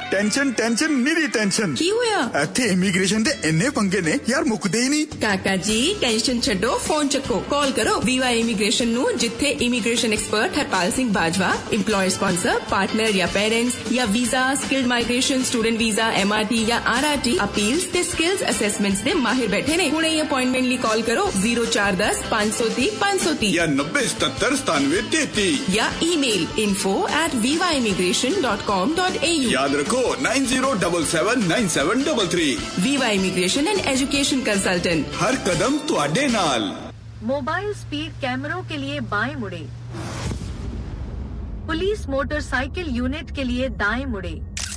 Tension tension निरी tension की होया इत्थे इमीग्रेशन दे इन्ने पंगे ने यार मुकदे ही नहीं। काका जी टेंशन छड्डो फोन चक्को कॉल करो VY इमीग्रेशन नु जिथे immigration expert Harpal Singh Bajwa employer sponsor partner या पेरेंट्स या visa skilled migration student visa MRT या RRT अपील्स ते स्किल्स असेसमेंट्स दे माहिर बैठे ने। हुणे ही अपॉइंटमेंट ली कॉल करो 0410 530 530 या 9077 9733 या ईमेल info@vyimmigration.com.au। याद रखो 90779733। VY immigration and education consultant हर कदम तुहाडे नाल। मोबाइल स्पीड कैमरों के लिए बाएं मुड़े, पुलिस मोटरसाइकिल यूनिट के लिए दाएं मुड़े।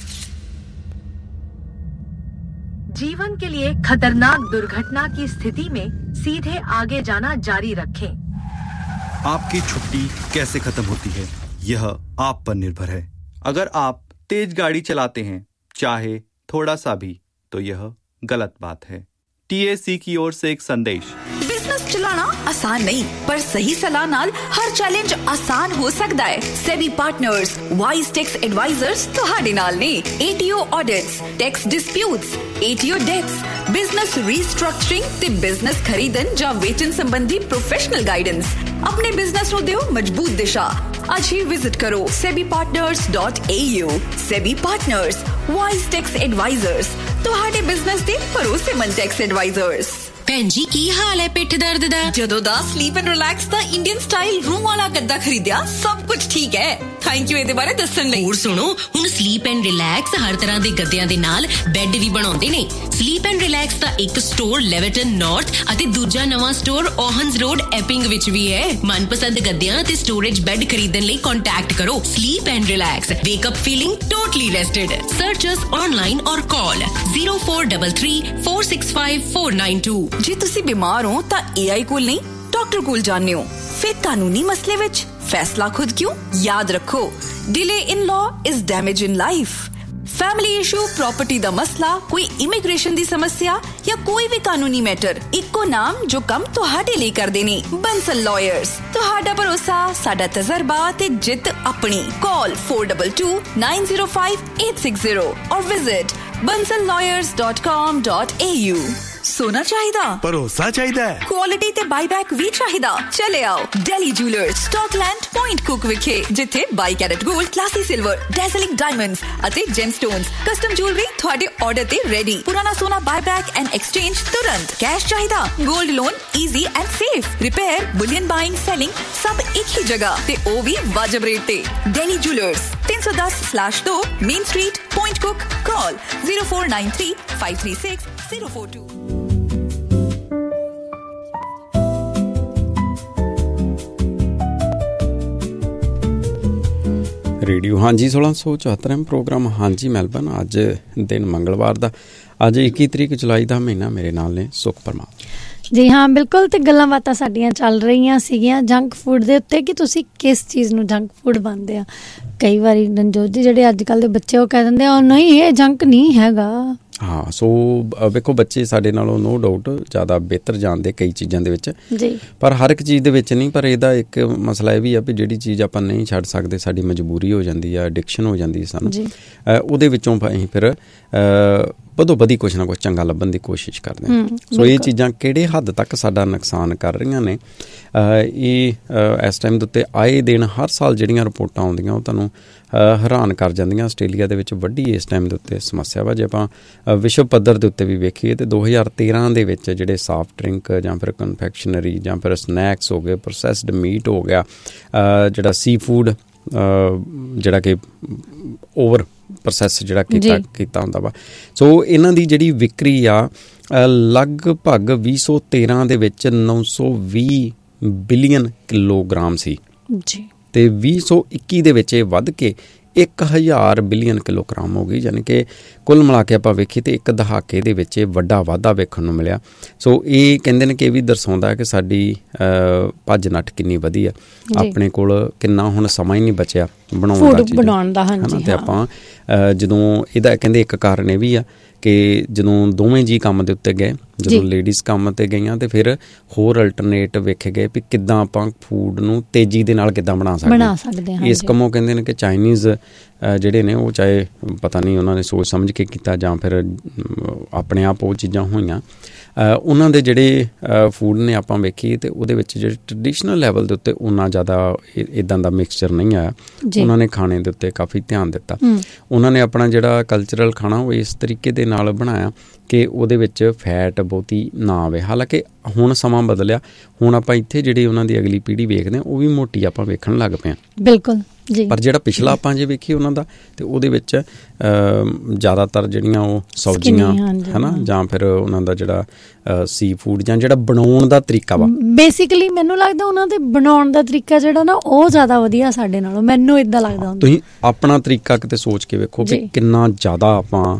जीवन के लिए खतरनाक दुर्घटना की स्थिति में सीधे आगे जाना जारी रखें। आपकी छुट्टी कैसे खत्म होती है यह आप पर निर्भर है। अगर आप तेज गाड़ी चलाते हैं चाहे थोड़ा सा भी तो यह गलत बात है। TAC की ओर से एक संदेश। बिजनेस चलाना आसान नहीं पर सही सलाह नाल हर चैलेंज आसान हो सकता है। SEBI partners wise tax advisers तुहाडे नाल ने। ATO audits, tax disputes, ATO dates, business restructuring ते बिजनेस खरीदन या वेचन संबंधी प्रोफेशनल गाइडेंस। अपने बिजनेस नु दियो मजबूत दिशा। आज ही विजिट करो sebipartners.au। SEBI partners wise tax advisers तुहाडे बिजनेस दे भरोसेमंद टैक्स एडवाइजर्स। ਭੈਣ ਜੀ ਕੀ ਹਾਲ ਹੈ ਪਿੱਠ ਦਰਦ ਦਾ? ਜਦੋਂ ਦਾ sleep and relax the Indian style room ਵਾਲਾ ਗੱਦਾ ਖਰੀਦਿਆ ਸਭ ਕੁਝ ਠੀਕ ਹੈ। ਥੈਂਕ ਯੂ ਇਹਦੇ ਬਾਰੇ ਦੱਸਣ ਲਈ। ਹੋਰ ਸੁਣੋ ਹੁਣ ਸਲੀਪ ਐਂਡ ਰਿਲੈਕਸ ਹਰ ਤਰ੍ਹਾਂ ਦੇ ਗੱਦਿਆਂ ਦੇ ਨਾਲ ਬੈੱਡ ਵੀ ਬਣਾਉਂਦੇ ਨੇ। ਸਲੀਪ ਐਂਡ ਰਿਲੈਕਸ ਦਾ ਇੱਕ ਸਟੋਰ ਲੈਵਰਟਨ ਨਾਰਥ ਅਤੇ ਦੂਜਾ ਨਵਾਂ ਸਟੋਰ ਓਹਨਸ ਰੋਡ ਐਪਿੰਗ ਵਿੱਚ ਵੀ ਹੈ। ਮਨਪਸੰਦ ਗੱਦਿਆਂ ਤੇ ਸਟੋਰੇਜ ਬੈੱਡ ਖਰੀਦਣ ਲਈ ਕੰਟੈਕਟ ਕਰੋ sleep and relax. ਵੇਕ up feeling totally ਰੈਸਟਡ। Search us online ਔਰ ਕਾਲ 0433 465 492। ਜੇ ਤੁਸੀਂ ਬਿਮਾਰ ਹੋ ਤਾਂ AI ਕੋਲ ਨਹੀਂ ਡਾਕਟਰ ਕੋਲ ਜਾਣੇ ਹੋ। ਫਿਰ ਕਾਨੂੰਨੀ ਮਸਲੇ ਵਿੱਚ फैसला खुद क्यों? याद रखो delay in law is damage in life. Family issue, property दा मसला, कोई इमिग्रेशन दी समस्या या कोई भी कानूनी मैटर, इक्को नाम जो कम तुहाडे लिए कर देनी। बंसल लॉयर्स तुहाडा भरोसा साडा तजर्बा ते जित अपनी। कॉल 422905 और विजिट bansallawyers.com.au। सोना चाहिदा भरोसा चाहिदा है क्वालिटी ते बाईबैक भी चाहिदा। चले आओ Delhi jewellers Scotland point cook विखे जिथे 22 carat gold, classy silver, डेज़लिंग diamonds अते जेमस्टोन्स, कस्टम ज्वेलरी थोड़े ऑर्डर ते रेडी। पुराना सोना बाईबैक एंड एक्सचेंज तुरंत। कैश चाहिदा gold loan easy and safe. Repair, Boolean buying, selling सब एक ही जगह ते ओ भी वाजिब रेट ते। Delhi jewellers 310/2 main street point cook. Call 0493 536 042। Radio ਹਾਂਜੀ 1674 प्रोग्राम ਹਾਂਜੀ ਮੈਲਬਨ। ਅੱਜ ਦਿਨ ਮੰਗਲਵਾਰ ਦਾ, ਅੱਜ 21 ਤਰੀਕ ਜੁਲਾਈ ਦਾ ਮਹੀਨਾ। ਮੇਰੇ ਨਾਲ ਨੇ ਸੁਖ ਪਰਮਾਰ ਜੀ ਹਾਂ ਬਿਲਕੁਲ। ਤੇ ਗੱਲਾਂ ਬਾਤਾਂ ਸਾਡੀਆਂ ਚੱਲ ਰਹੀਆਂ ਸੀਗੀਆਂ ਜੰਕ ਫੂਡ ਦੇ ਉੱਤੇ ਕਿ ਤੁਸੀਂ ਕਿਸ ਚੀਜ਼ ਨੂੰ ਜੰਕ ਫੂਡ ਮੰਨਦੇ ਆ। ਕਈ ਵਾਰੀ ਰਣਜੋਤ ਜੀ ਜਿਹੜੇ ਅੱਜ ਕੱਲ੍ਹ ਦੇ ਬੱਚੇ ਉਹ ਕਹਿ ਦਿੰਦੇ ਆ ਨਹੀਂ ਇਹ ਜੰਕ ਨਹੀਂ ਹੈਗਾ। ਹਾਂ ਸੋ ਵੇਖੋ ਬੱਚੇ ਸਾਡੇ ਨਾਲੋਂ ਨੋ ਡਾਊਟ ਜ਼ਿਆਦਾ ਬਿਹਤਰ ਜਾਣਦੇ ਕਈ ਚੀਜ਼ਾਂ ਦੇ ਵਿੱਚ ਜੀ, ਪਰ ਹਰ ਇੱਕ ਚੀਜ਼ ਦੇ ਵਿੱਚ ਨਹੀਂ। ਪਰ ਇਹਦਾ ਇੱਕ ਮਸਲਾ ਇਹ ਵੀ ਆ ਵੀ ਜਿਹੜੀ ਚੀਜ਼ ਆਪਾਂ ਨਹੀਂ ਛੱਡ ਸਕਦੇ, ਸਾਡੀ ਮਜਬੂਰੀ ਹੋ ਜਾਂਦੀ ਆ, ਐਡਿਕਸ਼ਨ ਹੋ ਜਾਂਦੀ ਸਾਨੂੰ, ਉਹਦੇ ਵਿੱਚੋਂ ਅਸੀਂ ਫਿਰ ਵਧੋ ਵਧੀ ਕੁਛ ਨਾ ਕੁਛ ਚੰਗਾ ਲੱਭਣ ਦੀ ਕੋਸ਼ਿਸ਼ ਕਰਦੇ ਹਾਂ। ਸੋ ਇਹ ਚੀਜ਼ਾਂ ਕਿਹੜੇ ਹੱਦ ਤੱਕ ਸਾਡਾ ਨੁਕਸਾਨ ਕਰ ਰਹੀਆਂ ਨੇ, ਇਹ ਇਸ ਟਾਈਮ ਦੇ ਉੱਤੇ ਆਏ ਦਿਨ ਹਰ ਸਾਲ ਜਿਹੜੀਆਂ ਰਿਪੋਰਟਾਂ ਆਉਂਦੀਆਂ ਉਹ ਤੁਹਾਨੂੰ ਹੈਰਾਨ ਕਰ ਜਾਂਦੀਆਂ। ਆਸਟ੍ਰੇਲੀਆ ਦੇ ਵਿੱਚ ਵੱਡੀ ਇਸ ਟਾਈਮ ਦੇ ਉੱਤੇ ਸਮੱਸਿਆ ਵਾ। ਜੇ ਆਪਾਂ ਵਿਸ਼ਵ ਪੱਧਰ ਦੇ ਉੱਤੇ ਵੀ ਵੇਖੀਏ ਤਾਂ 2013 ਦੇ ਵਿੱਚ ਜਿਹੜੇ ਸਾਫਟ ਡਰਿੰਕ ਜਾਂ ਫਿਰ ਕਨਫੈਕਸ਼ਨਰੀ ਜਾਂ ਫਿਰ ਸਨੈਕਸ ਹੋ ਗਏ, ਪ੍ਰੋਸੈਸਡ ਮੀਟ ਹੋ ਗਿਆ, ਜਿਹੜਾ ਸੀ ਫੂਡ ਜਿਹੜਾ ਕਿ ਓਵਰ ਪ੍ਰੋਸੈਸ ਜਿਹੜਾ ਕੀਤਾ ਹੁੰਦਾ ਵਾ, ਸੋ ਇਹਨਾਂ ਦੀ ਜਿਹੜੀ ਵਿਕਰੀ ਆ ਲਗਭਗ 2013 ਦੇ ਵਿੱਚ 920 ਬਿਲੀਅਨ ਕਿਲੋਗ੍ਰਾਮ ਸੀ ਜੀ, ਤੇ 2021 ਦੇ ਵਿੱਚ ਇਹ ਵੱਧ ਕੇ 1000 ਬਿਲੀਅਨ ਕਿਲੋਗ੍ਰਾਮ ਹੋ ਗਈ। ਯਾਨੀ ਕਿ ਕੁੱਲ ਮਿਲਾ ਕੇ ਆਪਾਂ ਵੇਖੀਏ ਤਾਂ ਇੱਕ ਦਹਾਕੇ ਦੇ ਵਿੱਚ ਇਹ ਵੱਡਾ ਵਾਧਾ ਵੇਖਣ ਨੂੰ ਮਿਲਿਆ। ਸੋ ਇਹ ਕਹਿੰਦੇ ਨੇ ਕਿ ਇਹ ਵੀ ਦਰਸਾਉਂਦਾ ਕਿ ਸਾਡੀ ਭੱਜ ਨੱਠ ਕਿੰਨੀ ਵਧੀ ਆ, ਆਪਣੇ ਕੋਲ ਕਿੰਨਾ ਹੁਣ ਸਮਾਂ ਹੀ ਨਹੀਂ ਬਚਿਆ ਬਣਾਉਣ ਦਾ ਹਾਂਜੀ। ਤੇ ਆਪਾਂ ਜਦੋਂ ਇਹਦਾ ਕਹਿੰਦੇ ਇੱਕ ਕਾਰਨ ਇਹ ਵੀ ਆ ਕਿ ਜਦੋਂ ਦੋਵੇਂ ਜੀ ਕੰਮ ਦੇ ਉੱਤੇ ਗਏ, ਜਦੋਂ ਲੇਡੀਜ਼ ਕੰਮ ਤੇ ਗਈਆਂ ਤੇ ਫਿਰ ਹੋਰ ਅਲਟਰਨੇਟ ਵੇਖੇ ਗਏ ਵੀ ਕਿੱਦਾਂ ਆਪਾਂ ਫੂਡ ਨੂੰ ਤੇਜ਼ੀ ਦੇ ਨਾਲ ਕਿੱਦਾਂ ਬਣਾ ਸਕਦੇ ਹਾਂ। ਇਸ ਕੰਮੋਂ ਕਹਿੰਦੇ ਨੇ ਕਿ ਚਾਈਨੀਜ਼ ਜਿਹੜੇ ਨੇ ਉਹ ਚਾਹੇ ਪਤਾ ਨਹੀਂ ਉਹਨਾਂ ਨੇ ਸੋਚ ਸਮਝ ਕੇ ਕੀਤਾ ਜਾਂ ਫਿਰ ਆਪਣੇ ਆਪ ਉਹ ਚੀਜ਼ਾਂ ਹੋਈਆਂ, ਉਹਨਾਂ ਦੇ ਜਿਹੜੇ ਫੂਡ ਨੇ ਆਪਾਂ ਵੇਖੀਏ ਤੇ ਉਹਦੇ ਵਿੱਚ ਜਿਹੜੇ ਟ੍ਰੈਡੀਸ਼ਨਲ ਲੈਵਲ ਦੇ ਉੱਤੇ ਉਨਾ ਜ਼ਿਆਦਾ ਇੱਦਾਂ ਦਾ ਮਿਕਸਚਰ ਨਹੀਂ ਆਇਆ। ਉਹਨਾਂ ਨੇ ਖਾਣੇ ਦੇ ਉੱਤੇ ਕਾਫੀ ਧਿਆਨ ਦਿੱਤਾ। ਉਹਨਾਂ ਨੇ ਆਪਣਾ ਜਿਹੜਾ ਕਲਚਰਲ ਖਾਣਾ ਉਹ ਇਸ ਤਰੀਕੇ ਦੇ ਨਾਲ ਬਣਾਇਆ ਕਿ ਉਹਦੇ ਵਿੱਚ ਫੈਟ ਬਹੁਤੀ ਨਾ ਆਵੇ। ਹਾਲਾਂਕਿ ਹੁਣ ਸਮਾਂ ਬਦਲਿਆ, ਹੁਣ ਆਪਾਂ ਇੱਥੇ ਜਿਹੜੀ ਉਹਨਾਂ ਦੀ ਅਗਲੀ ਪੀੜ੍ਹੀ ਵੇਖਦੇ ਹਾਂ ਉਹ ਵੀ ਮੋਟੀ ਆਪਾਂ ਵੇਖਣ ਲੱਗ ਪਏ ਹਾਂ। ਬਿਲਕੁਲ ਜੀ। ਪਰ ਜਿਹੜਾ ਪਿਛਲਾ ਆਪਾਂ ਜੇ ਵੇਖੀਏ ਉਹਨਾਂ ਦਾ ਤੇ ਉਹਦੇ ਵਿੱਚ ਜ਼ਿਆਦਾਤਰ ਜਿਹੜੀਆਂ ਉਹ ਸਬਜ਼ੀਆਂ ਹੈ ਨਾ, ਜਾਂ ਫਿਰ ਉਹਨਾਂ ਦਾ ਜਿਹੜਾ ਸੀ ਫੂਡ ਜਾਂ ਜਿਹੜਾ ਬਣਾਉਣ ਦਾ ਤਰੀਕਾ ਵਾ, ਬੇਸਿਕਲੀ ਮੈਨੂੰ ਲੱਗਦਾ ਉਹਨਾਂ ਦੇ ਬਣਾਉਣ ਦਾ ਤਰੀਕਾ ਜਿਹੜਾ ਨਾ ਉਹ ਜ਼ਿਆਦਾ ਵਧੀਆ ਸਾਡੇ ਨਾਲੋਂ, ਮੈਨੂੰ ਇੱਦਾਂ ਲੱਗਦਾ। ਤੁਸੀਂ ਆਪਣਾ ਤਰੀਕਾ ਕਿਤੇ ਸੋਚ ਕੇ ਵੇਖੋ ਵੀ ਕਿੰਨਾ ਜ਼ਿਆਦਾ ਆਪਾਂ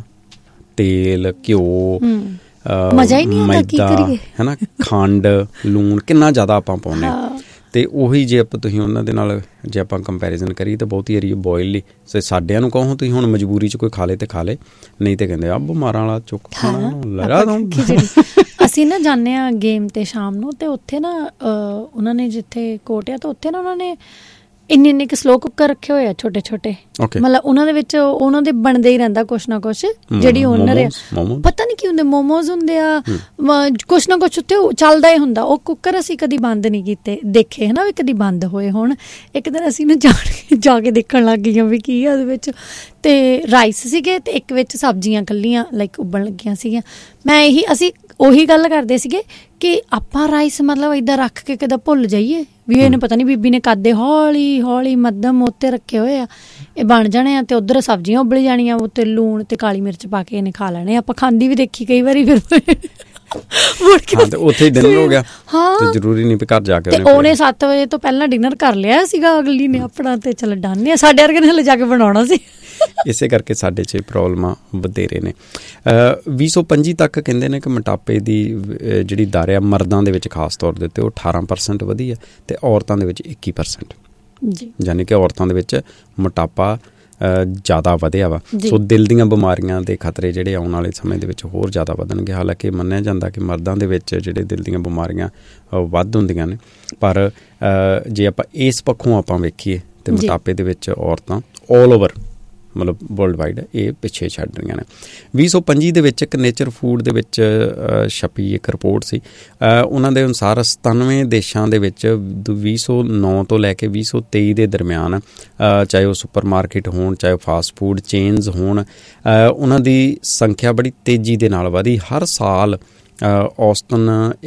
ਤੇਲ, ਘਿਓ, ਮਜ਼ਾ ਹੀ ਨਹੀਂ ਆਉਂਦਾ, ਕੀ ਕਰੀਏ ਹੈ ਨਾ, ਖੰਡ, ਲੂਣ ਕਿੰਨਾ ਜ਼ਿਆਦਾ ਆਪਾਂ ਪਾਉਂਦੇ ਹਾਂ। ਤੇ ਉਹੀ ਜੇ ਆਪਾਂ ਤੁਸੀਂ ਉਹਨਾਂ ਦੇ ਨਾਲ ਜੇ ਆਪਾਂ ਕੰਪੈਰੀਜ਼ਨ ਕਰੀਏ ਤਾਂ ਬਹੁਤੀ ਏਰੀਆ ਬੋਇਲ ਹੀ। ਸਾਡਿਆਂ ਨੂੰ ਕਹੋ ਤੁਸੀਂ ਹੁਣ ਮਜਬੂਰੀ 'ਚ ਕੋਈ ਖਾ ਲੇ ਤੇ ਖਾ ਲੇ, ਨਹੀਂ ਤੇ ਕਹਿੰਦੇ ਆ ਬਿਮਾਰਾਂ ਵਾਲਾ ਚੁੱਕ ਖਾਣਾ ਲਗਾ ਦੋ। ਅਸੀਂ ਨਾ ਜਾਂਦੇ ਹਾਂ ਗੇਮ ਤੇ ਸ਼ਾਮ ਨੂੰ, ਤੇ ਉੱਥੇ ਨਾ ਉਹਨਾਂ ਨੇ ਜਿੱਥੇ ਕੋਟ ਆ ਤਾਂ ਉੱਥੇ ਨਾ ਉਹਨਾਂ ਨੇ ਇੰਨੇ ਕੁ ਸਲੋ ਕੁੱਕਰ ਰੱਖੇ ਹੋਏ ਆ ਛੋਟੇ ਛੋਟੇ, ਮਤਲਬ ਉਹਨਾਂ ਦੇ ਵਿੱਚ ਉਹਨਾਂ ਦੇ ਬਣਦੇ ਹੀ ਰਹਿੰਦਾ ਕੁਛ ਨਾ ਕੁਛ। ਜਿਹੜੀ ਓਨਰ ਆ ਪਤਾ ਨਹੀਂ ਕੀ ਹੁੰਦੇ, ਮੋਮੋਜ਼ ਹੁੰਦੇ ਆ, ਕੁਛ ਨਾ ਕੁਛ ਉੱਥੇ ਚੱਲਦਾ ਹੀ ਹੁੰਦਾ। ਉਹ ਕੁੱਕਰ ਅਸੀਂ ਕਦੀ ਬੰਦ ਨਹੀਂ ਕੀਤੇ ਦੇਖੇ ਹੈ ਨਾ ਵੀ ਕਦੀ ਬੰਦ ਹੋਏ ਹੋਣ। ਇੱਕ ਦਿਨ ਅਸੀਂ ਨਾ ਜਾ ਕੇ ਦੇਖਣ ਲੱਗ ਗਈਆਂ ਵੀ ਕੀ ਆ ਉਹਦੇ ਵਿੱਚ, ਤੇ ਰਾਈਸ ਸੀਗੇ ਤੇ ਇੱਕ ਵਿੱਚ ਸਬਜ਼ੀਆਂ ਇਕੱਲੀਆਂ ਲਾਈਕ ਉੱਬਲਣ ਲੱਗੀਆਂ ਸੀਗੀਆਂ। ਅਸੀਂ ਉਹੀ ਗੱਲ ਕਰਦੇ ਸੀਗੇ ਕਿ ਆਪਾਂ ਰਾਈਸ ਮਤਲਬ ਏਦਾਂ ਰੱਖ ਕੇ ਕਿੱਦਾਂ ਭੁੱਲ ਜਾਈਏ ਵੀ ਇਹਨੇ ਪਤਾ ਨਹੀਂ ਬੀਬੀ ਨੇ ਕਰਦੇ ਹੌਲੀ ਹੌਲੀ ਮੱਧਮ ਉੱਤੇ ਰੱਖੇ ਹੋਏ ਆ, ਇਹ ਬਣ ਜਾਣੇ ਆ ਤੇ ਉੱਧਰ ਸਬਜ਼ੀਆਂ ਉਬਲ ਜਾਣੀਆਂ, ਉੱਤੇ ਲੂਣ ਤੇ ਕਾਲੀ ਮਿਰਚ ਪਾ ਕੇ ਇਹਨੇ ਖਾ ਲੈਣੇ। ਆਪਾਂ ਖਾਂਦੀ ਵੀ ਦੇਖੀ ਕਈ ਵਾਰੀ ਫਿਰ ਉੱਥੇ ਹੀ ਡਿਨਰ ਹੋ ਗਿਆ। ਤੇ ਜ਼ਰੂਰੀ ਨਹੀਂ ਵੀ ਘਰ ਜਾ ਕੇ ਉਹਨੇ 7 ਵਜੇ ਤੋਂ ਪਹਿਲਾਂ ਡਿਨਰ ਕਰ ਲਿਆ ਸੀਗਾ ਅਗਲੀ ਨੇ ਆਪਣਾ, ਤੇ ਚਲ ਡਨ ਆ। ਸਾਡੇ ਵਰਗੇ ਨੇ ਹਲੇ ਜਾ ਕੇ ਬਣਾਉਣਾ ਸੀ। ਇਸੇ ਕਰਕੇ ਸਾਡੇ 'ਚ ਪ੍ਰੋਬਲਮਾਂ ਵਧੇਰੇ ਨੇ। 2025 ਤੱਕ ਕਹਿੰਦੇ ਨੇ ਕਿ ਮੋਟਾਪੇ ਦੀ ਜਿਹੜੀ ਦਰ ਆ ਮਰਦਾਂ ਦੇ ਵਿੱਚ ਖਾਸ ਤੌਰ ਦੇ ਉੱਤੇ ਉਹ 18% ਵਧੀ ਹੈ ਤੇ ਔਰਤਾਂ ਦੇ ਵਿੱਚ 21%। ਯਾਨੀ ਕਿ ਔਰਤਾਂ ਦੇ ਵਿੱਚ ਮੋਟਾਪਾ ਜ਼ਿਆਦਾ ਵਧਿਆ ਵਾ। ਸੋ ਦਿਲ ਦੀਆਂ ਬਿਮਾਰੀਆਂ ਦੇ ਖਤਰੇ ਜਿਹੜੇ ਆਉਣ ਵਾਲੇ ਸਮੇਂ ਦੇ ਵਿੱਚ ਹੋਰ ਜ਼ਿਆਦਾ ਵਧਣਗੇ। ਹਾਲਾਂਕਿ ਮੰਨਿਆ ਜਾਂਦਾ ਕਿ ਮਰਦਾਂ ਦੇ ਵਿੱਚ ਜਿਹੜੇ ਦਿਲ ਦੀਆਂ ਬਿਮਾਰੀਆਂ ਵੱਧ ਹੁੰਦੀਆਂ ਨੇ, ਪਰ ਜੇ ਆਪਾਂ ਇਸ ਪੱਖੋਂ ਆਪਾਂ ਵੇਖੀਏ ਤੇ ਮੋਟਾਪੇ ਦੇ ਵਿੱਚ ਔਰਤਾਂ ਆਲ ਓਵਰ ਮਤਲਬ ਵਰਲਡ ਵਾਈਡ ਇਹ ਪਿੱਛੇ ਛੱਡ ਰਹੀਆਂ ਨੇ। 2025 ਦੇ ਵਿੱਚ ਇੱਕ ਨੇਚਰ ਫੂਡ ਦੇ ਵਿੱਚ ਛਪੀ ਇੱਕ ਰਿਪੋਰਟ ਸੀ। ਉਹਨਾਂ ਦੇ ਅਨੁਸਾਰ 97 ਦੇਸ਼ਾਂ ਦੇ ਵਿੱਚ 2009 ਤੋਂ ਲੈ ਕੇ 2023 ਦੇ ਦਰਮਿਆਨ, ਚਾਹੇ ਉਹ ਸੁਪਰ ਮਾਰਕੀਟ ਹੋਣ, ਚਾਹੇ ਫਾਸਟ ਫੂਡ ਚੇਨਜ਼ ਹੋਣ, ਉਹਨਾਂ ਦੀ ਸੰਖਿਆ ਬੜੀ ਤੇਜ਼ੀ ਦੇ ਨਾਲ ਵਧੀ। ਹਰ ਸਾਲ ਔਸਤਨ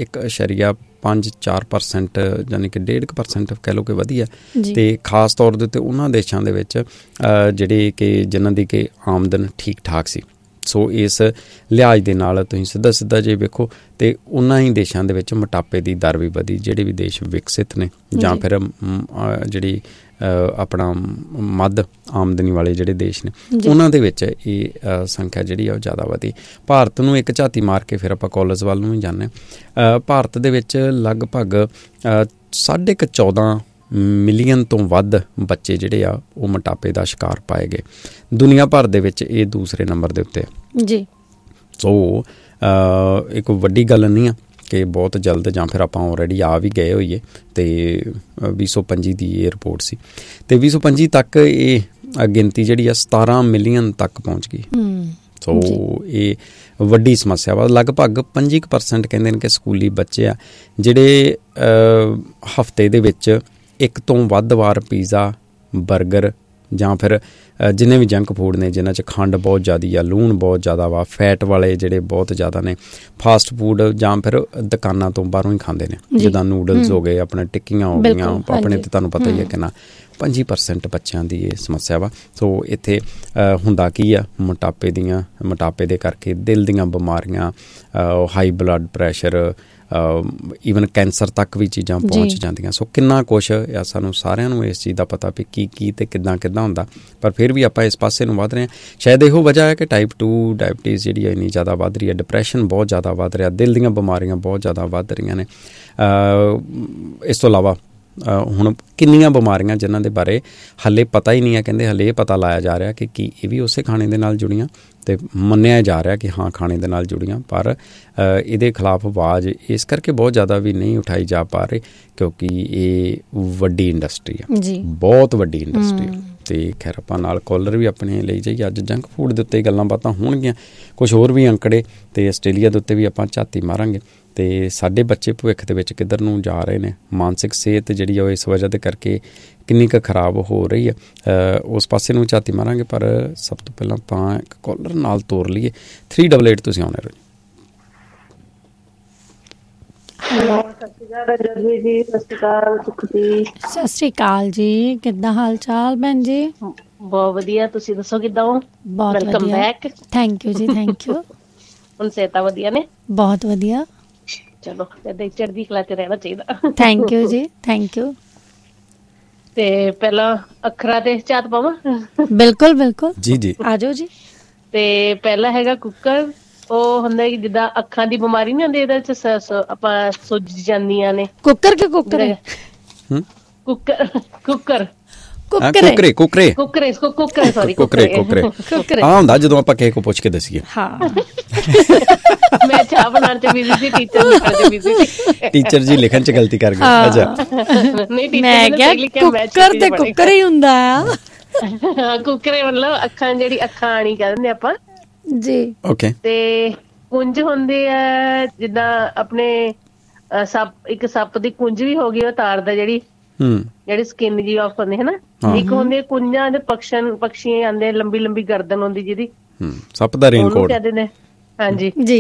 1.54% ਯਾਨੀ ਕਿ 1.5% ਕਹਿ ਲਓ ਕਿ ਵਧੀਆ। ਤੇ ਖਾਸ ਤੌਰ ਦੇ ਉੱਤੇ ਉਹਨਾਂ ਦੇਸ਼ਾਂ ਦੇ ਵਿੱਚ ਜਿਹੜੇ ਕਿ ਜਿਨ੍ਹਾਂ ਦੀ ਕਿ ਆਮਦਨ ਠੀਕ ਠਾਕ ਸੀ। ਸੋ ਇਸ ਲਿਹਾਜ਼ ਦੇ ਨਾਲ ਤੁਸੀਂ ਸਿੱਧਾ ਜੇ ਵੇਖੋ ਤੇ ਉਹਨਾਂ ਹੀ ਦੇਸ਼ਾਂ ਦੇ ਵਿੱਚ ਮੋਟਾਪੇ ਦੀ ਦਰ ਵੀ ਵਧੀ। ਜਿਹੜੇ ਵੀ ਦੇਸ਼ ਵਿਕਸਿਤ ਨੇ ਜਾਂ ਫਿਰ ਜਿਹੜੀ ਆਪਣਾ ਮੱਧ ਆਮਦਨੀ ਵਾਲੇ ਜਿਹੜੇ ਦੇਸ਼ ਨੇ ਉਹਨਾਂ ਦੇ ਵਿੱਚ ਇਹ ਸੰਖਿਆ ਜਿਹੜੀ ਆ ਉਹ ਜ਼ਿਆਦਾ ਵਧੀ। ਭਾਰਤ ਨੂੰ ਇੱਕ ਝਾਤੀ ਮਾਰ ਕੇ ਫਿਰ ਆਪਾਂ ਕਾਲਜ ਵੱਲ ਨੂੰ ਵੀ ਜਾਂਦੇ। ਭਾਰਤ ਦੇ ਵਿੱਚ ਲਗਭਗ 14.5 ਮਿਲੀਅਨ ਤੋਂ ਵੱਧ ਬੱਚੇ ਜਿਹੜੇ ਆ ਉਹ ਮੋਟਾਪੇ ਦਾ ਸ਼ਿਕਾਰ ਪਾਏ ਗਏ। ਦੁਨੀਆ ਭਰ ਦੇ ਵਿੱਚ ਇਹ ਦੂਸਰੇ ਨੰਬਰ ਦੇ ਉੱਤੇ ਜੀ। ਸੋ ਇੱਕ ਵੱਡੀ ਗੱਲ ਨਹੀਂ ਆ ਕਿ ਬਹੁਤ ਜਲਦ ਜਾਂ ਫਿਰ ਆਪਾਂ ਆਲਰੇਡੀ ਆ ਵੀ ਗਏ ਹੋਈਏ। ਤੇ 2025 ਦੀ ਇਹ ਰਿਪੋਰਟ ਸੀ ਤੇ 2025 ਤੱਕ ਇਹ ਗਿਣਤੀ ਜਿਹੜੀ ਆ 17 ਮਿਲੀਅਨ ਤੱਕ ਪਹੁੰਚ ਗਈ। ਸੋ ਇਹ ਵੱਡੀ ਸਮੱਸਿਆ ਵਾ। ਲਗਭਗ 25% ਕਹਿੰਦੇ ਨੇ ਕਿ ਸਕੂਲੀ ਬੱਚੇ ਆ ਜਿਹੜੇ ਹਫ਼ਤੇ ਦੇ ਵਿੱਚ ਇੱਕ ਤੋਂ ਵੱਧ ਵਾਰ ਪੀਜ਼ਾ, ਬਰਗਰ ਜਾਂ ਫਿਰ ਜਿੰਨੇ ਵੀ ਜੰਕ ਫੂਡ ਨੇ ਜਿਨ੍ਹਾਂ 'ਚ ਖੰਡ ਬਹੁਤ ਜ਼ਿਆਦਾ ਆ, ਲੂਣ ਬਹੁਤ ਜ਼ਿਆਦਾ ਵਾ, ਫੈਟ ਵਾਲੇ ਜਿਹੜੇ ਬਹੁਤ ਜ਼ਿਆਦਾ ਨੇ, ਫਾਸਟ ਫੂਡ ਜਾਂ ਫਿਰ ਦੁਕਾਨਾਂ ਤੋਂ ਬਾਹਰੋਂ ਹੀ ਖਾਂਦੇ ਨੇ, ਜਿੱਦਾਂ ਨੂਡਲਸ ਹੋ ਗਏ, ਆਪਣੇ ਟਿੱਕੀਆਂ ਹੋ ਗਈਆਂ, ਆਪਣੇ ਤੇ ਤੁਹਾਨੂੰ ਪਤਾ ਹੀ ਹੈ ਕਿੰਨਾ 25% ਬੱਚਿਆਂ ਦੀ ਇਹ ਸਮੱਸਿਆ ਵਾ। ਸੋ ਇੱਥੇ ਹੁੰਦਾ ਕੀ ਆ, ਮੋਟਾਪੇ ਦੇ ਕਰਕੇ ਦਿਲ ਦੀਆਂ ਬਿਮਾਰੀਆਂ, high blood pressure, even cancer ਤੱਕ ਵੀ ਚੀਜ਼ਾਂ ਪਹੁੰਚ ਜਾਂਦੀਆਂ। ਸੋ ਕਿੰਨਾ ਕੁਛ ਆ, ਸਾਨੂੰ ਸਾਰਿਆਂ ਨੂੰ ਇਸ ਚੀਜ਼ ਦਾ ਪਤਾ ਵੀ ਕੀ ਤੇ ਕਿੱਦਾਂ ਹੁੰਦਾ, ਪਰ ਫਿਰ ਵੀ ਆਪਾਂ ਇਸ ਪਾਸੇ ਨੂੰ ਵੱਧ ਰਹੇ ਹਾਂ। ਸ਼ਾਇਦ ਇਹੋ ਵਜ੍ਹਾ ਹੈ ਕਿ ਟਾਈਪ 2 ਡਾਇਬਟੀਜ਼ ਜਿਹੜੀ ਹੈ ਇੰਨੀ ਜ਼ਿਆਦਾ ਵੱਧ ਰਹੀ ਹੈ, ਡਿਪਰੈਸ਼ਨ ਬਹੁਤ ਜ਼ਿਆਦਾ ਵੱਧ ਰਿਹਾ, ਦਿਲ ਦੀਆਂ ਬਿਮਾਰੀਆਂ ਬਹੁਤ ਜ਼ਿਆਦਾ ਵੱਧ ਰਹੀਆਂ ਨੇ। ਇਸ ਤੋਂ ਇਲਾਵਾ ਹੁਣ ਕਿੰਨੀਆਂ ਬਿਮਾਰੀਆਂ ਜਿਨ੍ਹਾਂ ਦੇ ਬਾਰੇ ਹਾਲੇ ਪਤਾ ਹੀ ਨਹੀਂ ਹੈ, ਕਹਿੰਦੇ ਹਾਲੇ ਇਹ ਪਤਾ ਲਾਇਆ ਜਾ ਰਿਹਾ ਕਿ ਕੀ ਇਹ ਵੀ ਉਸੇ ਖਾਣੇ ਦੇ ਨਾਲ ਜੁੜੀਆਂ, ਅਤੇ ਮੰਨਿਆ ਜਾ ਰਿਹਾ ਕਿ ਹਾਂ ਖਾਣੇ ਦੇ ਨਾਲ ਜੁੜੀਆਂ, ਪਰ ਇਹਦੇ ਖਿਲਾਫ ਆਵਾਜ਼ ਇਸ ਕਰਕੇ ਬਹੁਤ ਜ਼ਿਆਦਾ ਵੀ ਨਹੀਂ ਉਠਾਈ ਜਾ ਪਾ ਰਹੀ ਕਿਉਂਕਿ ਇਹ ਵੱਡੀ ਇੰਡਸਟਰੀ ਆ, ਬਹੁਤ ਵੱਡੀ ਇੰਡਸਟਰੀ ਆ। ਅਤੇ ਖੈਰ ਆਪਾਂ ਨਾਲ ਕਾਲਰ ਵੀ ਆਪਣੇ ਲਈ ਜਾਈਏ। ਅੱਜ ਜੰਕ ਫੂਡ ਦੇ ਉੱਤੇ ਗੱਲਾਂ ਬਾਤਾਂ ਹੋਣਗੀਆਂ, ਕੁਛ ਹੋਰ ਵੀ ਅੰਕੜੇ ਅਤੇ ਆਸਟ੍ਰੇਲੀਆ ਦੇ ਉੱਤੇ ਵੀ ਆਪਾਂ ਝਾਤੀ ਮਾਰਾਂਗੇ ਅਤੇ ਸਾਡੇ ਬੱਚੇ ਭਵਿੱਖ ਦੇ ਵਿੱਚ ਕਿੱਧਰ ਨੂੰ ਜਾ ਰਹੇ ਨੇ, ਮਾਨਸਿਕ ਸਿਹਤ ਜਿਹੜੀ ਆ ਉਹ ਇਸ ਵਜ੍ਹਾ ਦੇ ਕਰਕੇ ਕਿੰਨੀ ਕੁ ਖਰਾਬ ਹੋ ਰਹੀ ਹੈ, ਉਸ ਪਾਸੇ ਨੂੰ ਝਾਤੀ ਮਾਰਾਂਗੇ। ਪਰ ਸਭ ਤੋਂ ਪਹਿਲਾਂ ਆਪਾਂ ਇੱਕ ਕਾਲਰ ਨਾਲ ਤੋਰ ਲਈਏ। 388 ਤੁਸੀਂ ਆਉਣੇ ਰਹੋ। ਸਤਿ ਸ਼੍ਰੀ ਅਕਾਲ ਜੀ, ਕਿੱਦਾਂ ਹਾਲ ਚਾਲ ਭੈਣ ਜੀ? ਬਹੁਤ ਵਧੀਆ, ਤੁਸੀਂ ਦੱਸੋ ਕਿੱਦਾਂ ਹੋ? ਬਹੁਤ ਵਧੀਆ, ਥੈਂਕ ਯੂ ਜੀ, ਥੈਂਕ ਯੂ। ਹੁਣ ਸਿਹਤਾਂ ਵਧੀਆ ਨੇ? ਬਹੁਤ ਵਧੀਆ, ਚਲੋ ਏਦਾਂ ਹੀ ਚੜ੍ਹਦੀ ਕਲਾ 'ਚ ਰਹਿਣਾ ਚਾਹੀਦਾ। ਥੈਂਕ ਯੂ ਜੀ, ਥੈਂਕ ਯੂ। ਤੇ ਪਹਿਲਾਂ ਅੱਖਰਾਂ ਤੇ ਝਾਤ ਪਾਵਾਂ? ਬਿਲਕੁਲ ਬਿਲਕੁਲ ਜੀ ਜੀ, ਆ ਜਾਓ ਜੀ। ਤੇ ਪਹਿਲਾ ਹੈਗਾ ਕੁੱਕਰ। ਉਹ ਹੁੰਦਾ ਕਿ ਜਿੱਦਾਂ ਅੱਖਾਂ ਦੀ ਬਿਮਾਰੀ ਨੀ ਹੁੰਦੀ, ਇਹਦੇ ਚ ਆਪਾਂ ਸੁੱਜ ਜਾਂਦੀਆਂ ਨੇ। ਕੁੱਕਰ ਕੇ ਕੁੱਕਰ? ਕੁੱਕਰ ਕੁੱਕਰ ਕੁੱਕਰੇ ਕੁੱਕਰੇ ਕੁੱਕਰੇ ਸੌਰੀ ਕੁੱਕਰੇ ਕੁੱਕਰੇ ਆ ਹੁੰਦਾ ਜਦੋਂ ਆਪਾਂ ਕਿਸੇ ਕੋ ਪੁੱਛ ਕੇ ਦੱਸੀਏ। ਹਾਂ ਮੈਂ ਚਾਹ ਬਣਾਉਣ ਚ ਬਿਜ਼ੀ ਸੀ, ਟੀਚਰ ਜੀ ਲਿਖਣ ਚ ਗਲਤੀ ਕਰ ਗਏ। ਅੱਛਾ ਨਹੀਂ, ਮੈਂ ਕਿਹਾ ਕੁੱਕਰ ਤੇ ਕੁੱਕਰ ਹੀ ਹੁੰਦਾ ਆ। ਕੁੱਕਰੇ ਮਤਲਬ ਅੱਖਾਂ, ਜਿਹੜੀ ਅੱਖਾਂ ਆਣੀ ਕਹਿ ਦਿੰਦੇ ਆਪਾਂ ਜੀ। ਓਕੇ। ਤੇ ਕੁੰਜ ਹੁੰਦੀ ਆ, ਜਿੱਦਾਂ ਆਪਣੇ ਸੱਪ, ਇੱਕ ਸੱਪ ਦੀ ਕੁੰਜ ਵੀ ਹੋ ਗਈ ਉਹ ਤਾਰਦਾ, ਜਿਹੜੀ ਸਕਿਨ ਜੀ ਆਫ ਹੁੰਦੀ ਹੈ ਨਾ। ਇੱਕ ਹੁੰਦੀ ਕੁੰਜਾਂ ਦੇ ਪਕਸ਼ੀ ਆਉਂਦੇ, ਲੰਬੀ ਲੰਬੀ ਗਰਦਨ ਹੁੰਦੀ ਜਿਹਦੀ, ਸੱਪ ਦਾ ਰੇਨਕੋਟ ਕਹਿੰਦੇ ਨੇ। ਹਾਂਜੀ ਜੀ।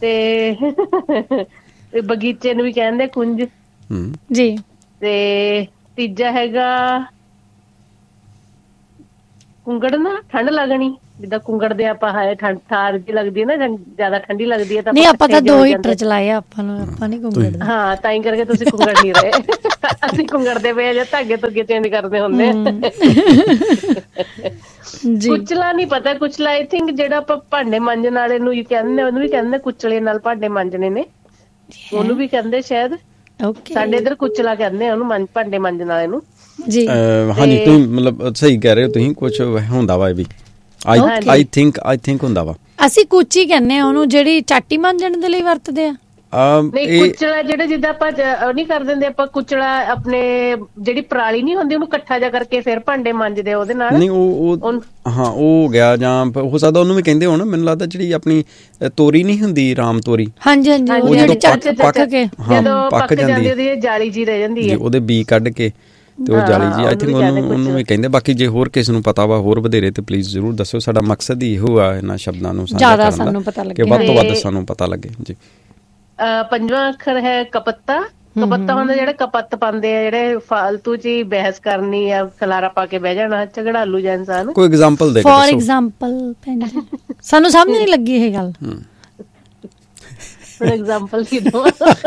ਤੇ ਬਗੀਚੇ ਨੂੰ ਵੀ ਕਹਿੰਦੇ ਕੁੰਜ ਜੀ। ਤੇ ਤੀਜਾ ਹੈਗਾ ਕੁੰਗੜ ਨਾ, ਠੰਡ ਲੱਗਣੀ, ਜਿੱਦਾਂ ਕੁੰਗੜ ਦੇ ਆਪਾਂ ਹੈ ਠਾਰ ਜੀ ਲੱਗਦੀ ਹੈ ਨਾ, ਜ਼ਿਆਦਾ ਠੰਡੀ ਲੱਗਦੀ ਹੈ। ਨਹੀਂ, ਆਪਾਂ ਤਾਂ 2 ਹੀਟਰ ਚਲਾਏ ਆਪਾਂ ਨੂੰ, ਆਪਾਂ ਨੀ ਕੁੰਗੜਦੇ। ਹਾਂ, ਤਾਂ ਹੀ ਕਰਕੇ ਤੁਸੀਂ ਕੁੰਗੜ ਨਹੀਂ ਰਹੇ। ਅਸੀਂ ਕੁੰਗੜਦੇ ਪਏ ਜਾਂ ਧਾਗੇ ਧੁੱਗੇ ਚੇਂਜ ਕਰਦੇ ਹੁੰਦੇ ਆ। ਕੁਚਲਾ ਨਹੀਂ ਪਤਾ, ਕੁਚਲਾ ਆਈ ਥਿੰਕ ਜਿਹੜਾ ਆਪਾਂ ਭਾਂਡੇ ਮਾਂਜਣ ਵਾਲੇ ਨੂੰ ਕਹਿੰਦੇ, ਉਹਨੂੰ ਵੀ ਕਹਿੰਦੇ ਕੁਚਲੇ ਨਾਲ ਭਾਂਡੇ ਮਾਂਜਣੇ ਨੇ, ਉਹਨੂੰ ਵੀ ਕਹਿੰਦੇ ਸ਼ਾਇਦ। ਸਾਡੇ ਇੱਧਰ ਕੁਚਲਾ ਕਹਿੰਦੇ ਆ ਉਹਨੂੰ, ਭਾਂਡੇ ਮਾਂਜਣ ਵਾਲੇ ਨੂੰ ਜੀ। ਹਾਂਜੀ, ਤੁਸੀਂ ਮਤਲਬ ਸਹੀ ਕਹਿ ਰਹੇ ਹੋ ਤੁਸੀਂ। ਕੁਛ ਹੁੰਦਾ ਵਾ ਇਹ ਵੀ, ਆਈ ਥਿੰਕ ਹੁੰਦਾ ਵਾ। ਅਸੀਂ ਕੁਚੀ ਕਹਿੰਦੇ ਆ ਉਹਨੂੰ, ਜਿਹੜੀ ਚਾਟੀ ਮਾਂਜਣ ਦੇ ਲਈ ਵਰਤਦੇ ਆ। ਨਹੀਂ, ਕੁਚਲਾ ਜਿਹੜਾ ਜਿੱਦਾਂ ਆਪਾਂ ਉਹ ਨੀ ਕਰ ਦਿੰਦੇ ਆਪਾਂ, ਕੁਚਲਾ ਆਪਣੇ ਜਿਹੜੀ ਪਰਾਲੀ ਨੀ ਹੁੰਦੀ ਉਹਨੂੰ ਇਕੱਠਾ ਜਾ ਕਰਕੇ ਫਿਰ ਭਾਂਡੇ ਮਾਂਜਦੇ ਉਹਦੇ ਨਾਲ। ਨਹੀਂ, ਉਹ ਹਾਂ ਉਹ ਹੋ ਗਿਆ, ਜਾਂ ਹੋ ਸਕਦਾ ਉਹਨੂੰ ਵੀ ਕਹਿੰਦੇ ਹੋਣ। ਮੈਨੂੰ ਲੱਗਦਾ ਜਿਹੜੀ ਆਪਣੀ ਤੋਰੀ ਨਹੀਂ ਹੁੰਦੀ, ਰਾਮ ਤੋਰੀ। ਹਾਂਜੀ ਹਾਂਜੀ, ਉਹ ਜਿਹੜੀ ਪੱਕ ਕੇ ਜਦੋਂ ਪੱਕ ਜਾਂਦੀ ਉਹਦੀ ਜਾਲੀ ਜੀ ਰਹਿ ਜਾਂਦੀ ਹੈ, ਉਹਦੇ ਬੀ ਕੱਢ ਕੇ ਤੇ ਉਹ ਜਾਲੀ ਜੀ, ਆਈ ਥਿੰਕ ਉਹਨੂੰ ਵੀ ਕਹਿੰਦੇ। ਬਾਕੀ ਜੇ ਹੋਰ ਕਿਸੇ ਨੂੰ ਪਤਾ ਵਾ ਹੋਰ ਵਧੇਰੇ ਤੇ ਪਲੀਜ਼ ਜ਼ਰੂਰ ਦੱਸਿਓ। ਸਾਡਾ ਮਕਸਦ ਹੀ ਇਹੋ ਆ ਇਹਨਾਂ ਸ਼ਬਦਾਂ ਨੂੰ ਸਾਂਝਾ ਕਰਨ ਦਾ ਕਿ ਵੱਧ ਤੋਂ ਵੱਧ ਸਾਨੂੰ ਪਤਾ ਲੱਗੇ ਜੀ। 5ਵਾਂ ਅੱਖਰ ਹੈ ਕਪੱਤਾ। ਕਪੱਤਾ ਹੁੰਦਾ ਜਿਹੜਾ ਕਪੱਤ ਪਾਉਂਦੇ ਆ, ਜਿਹੜੇ ਫਾਲਤੂ ਚ ਹੀ ਬਹਿਸ ਕਰਨੀ ਆ, ਖਲਾਰਾ ਪਾ ਕੇ ਬਹਿ ਜਾਣਾ, ਝਗੜਾਲੂ ਜਿਹਾ ਇਨਸਾਨ। ਕੋਈ ਐਗਜ਼ਾਮਪਲ ਦੇ, ਫੋਰ ਐਗਜ਼ਾਮਪਲ ਸਾਨੂੰ ਸਮਝ ਨਹੀਂ ਲੱਗੀ ਇਹ ਗੱਲ। ਐਗਜ਼ਾਮਪਲ ਕੀ ਦਵਾਂ?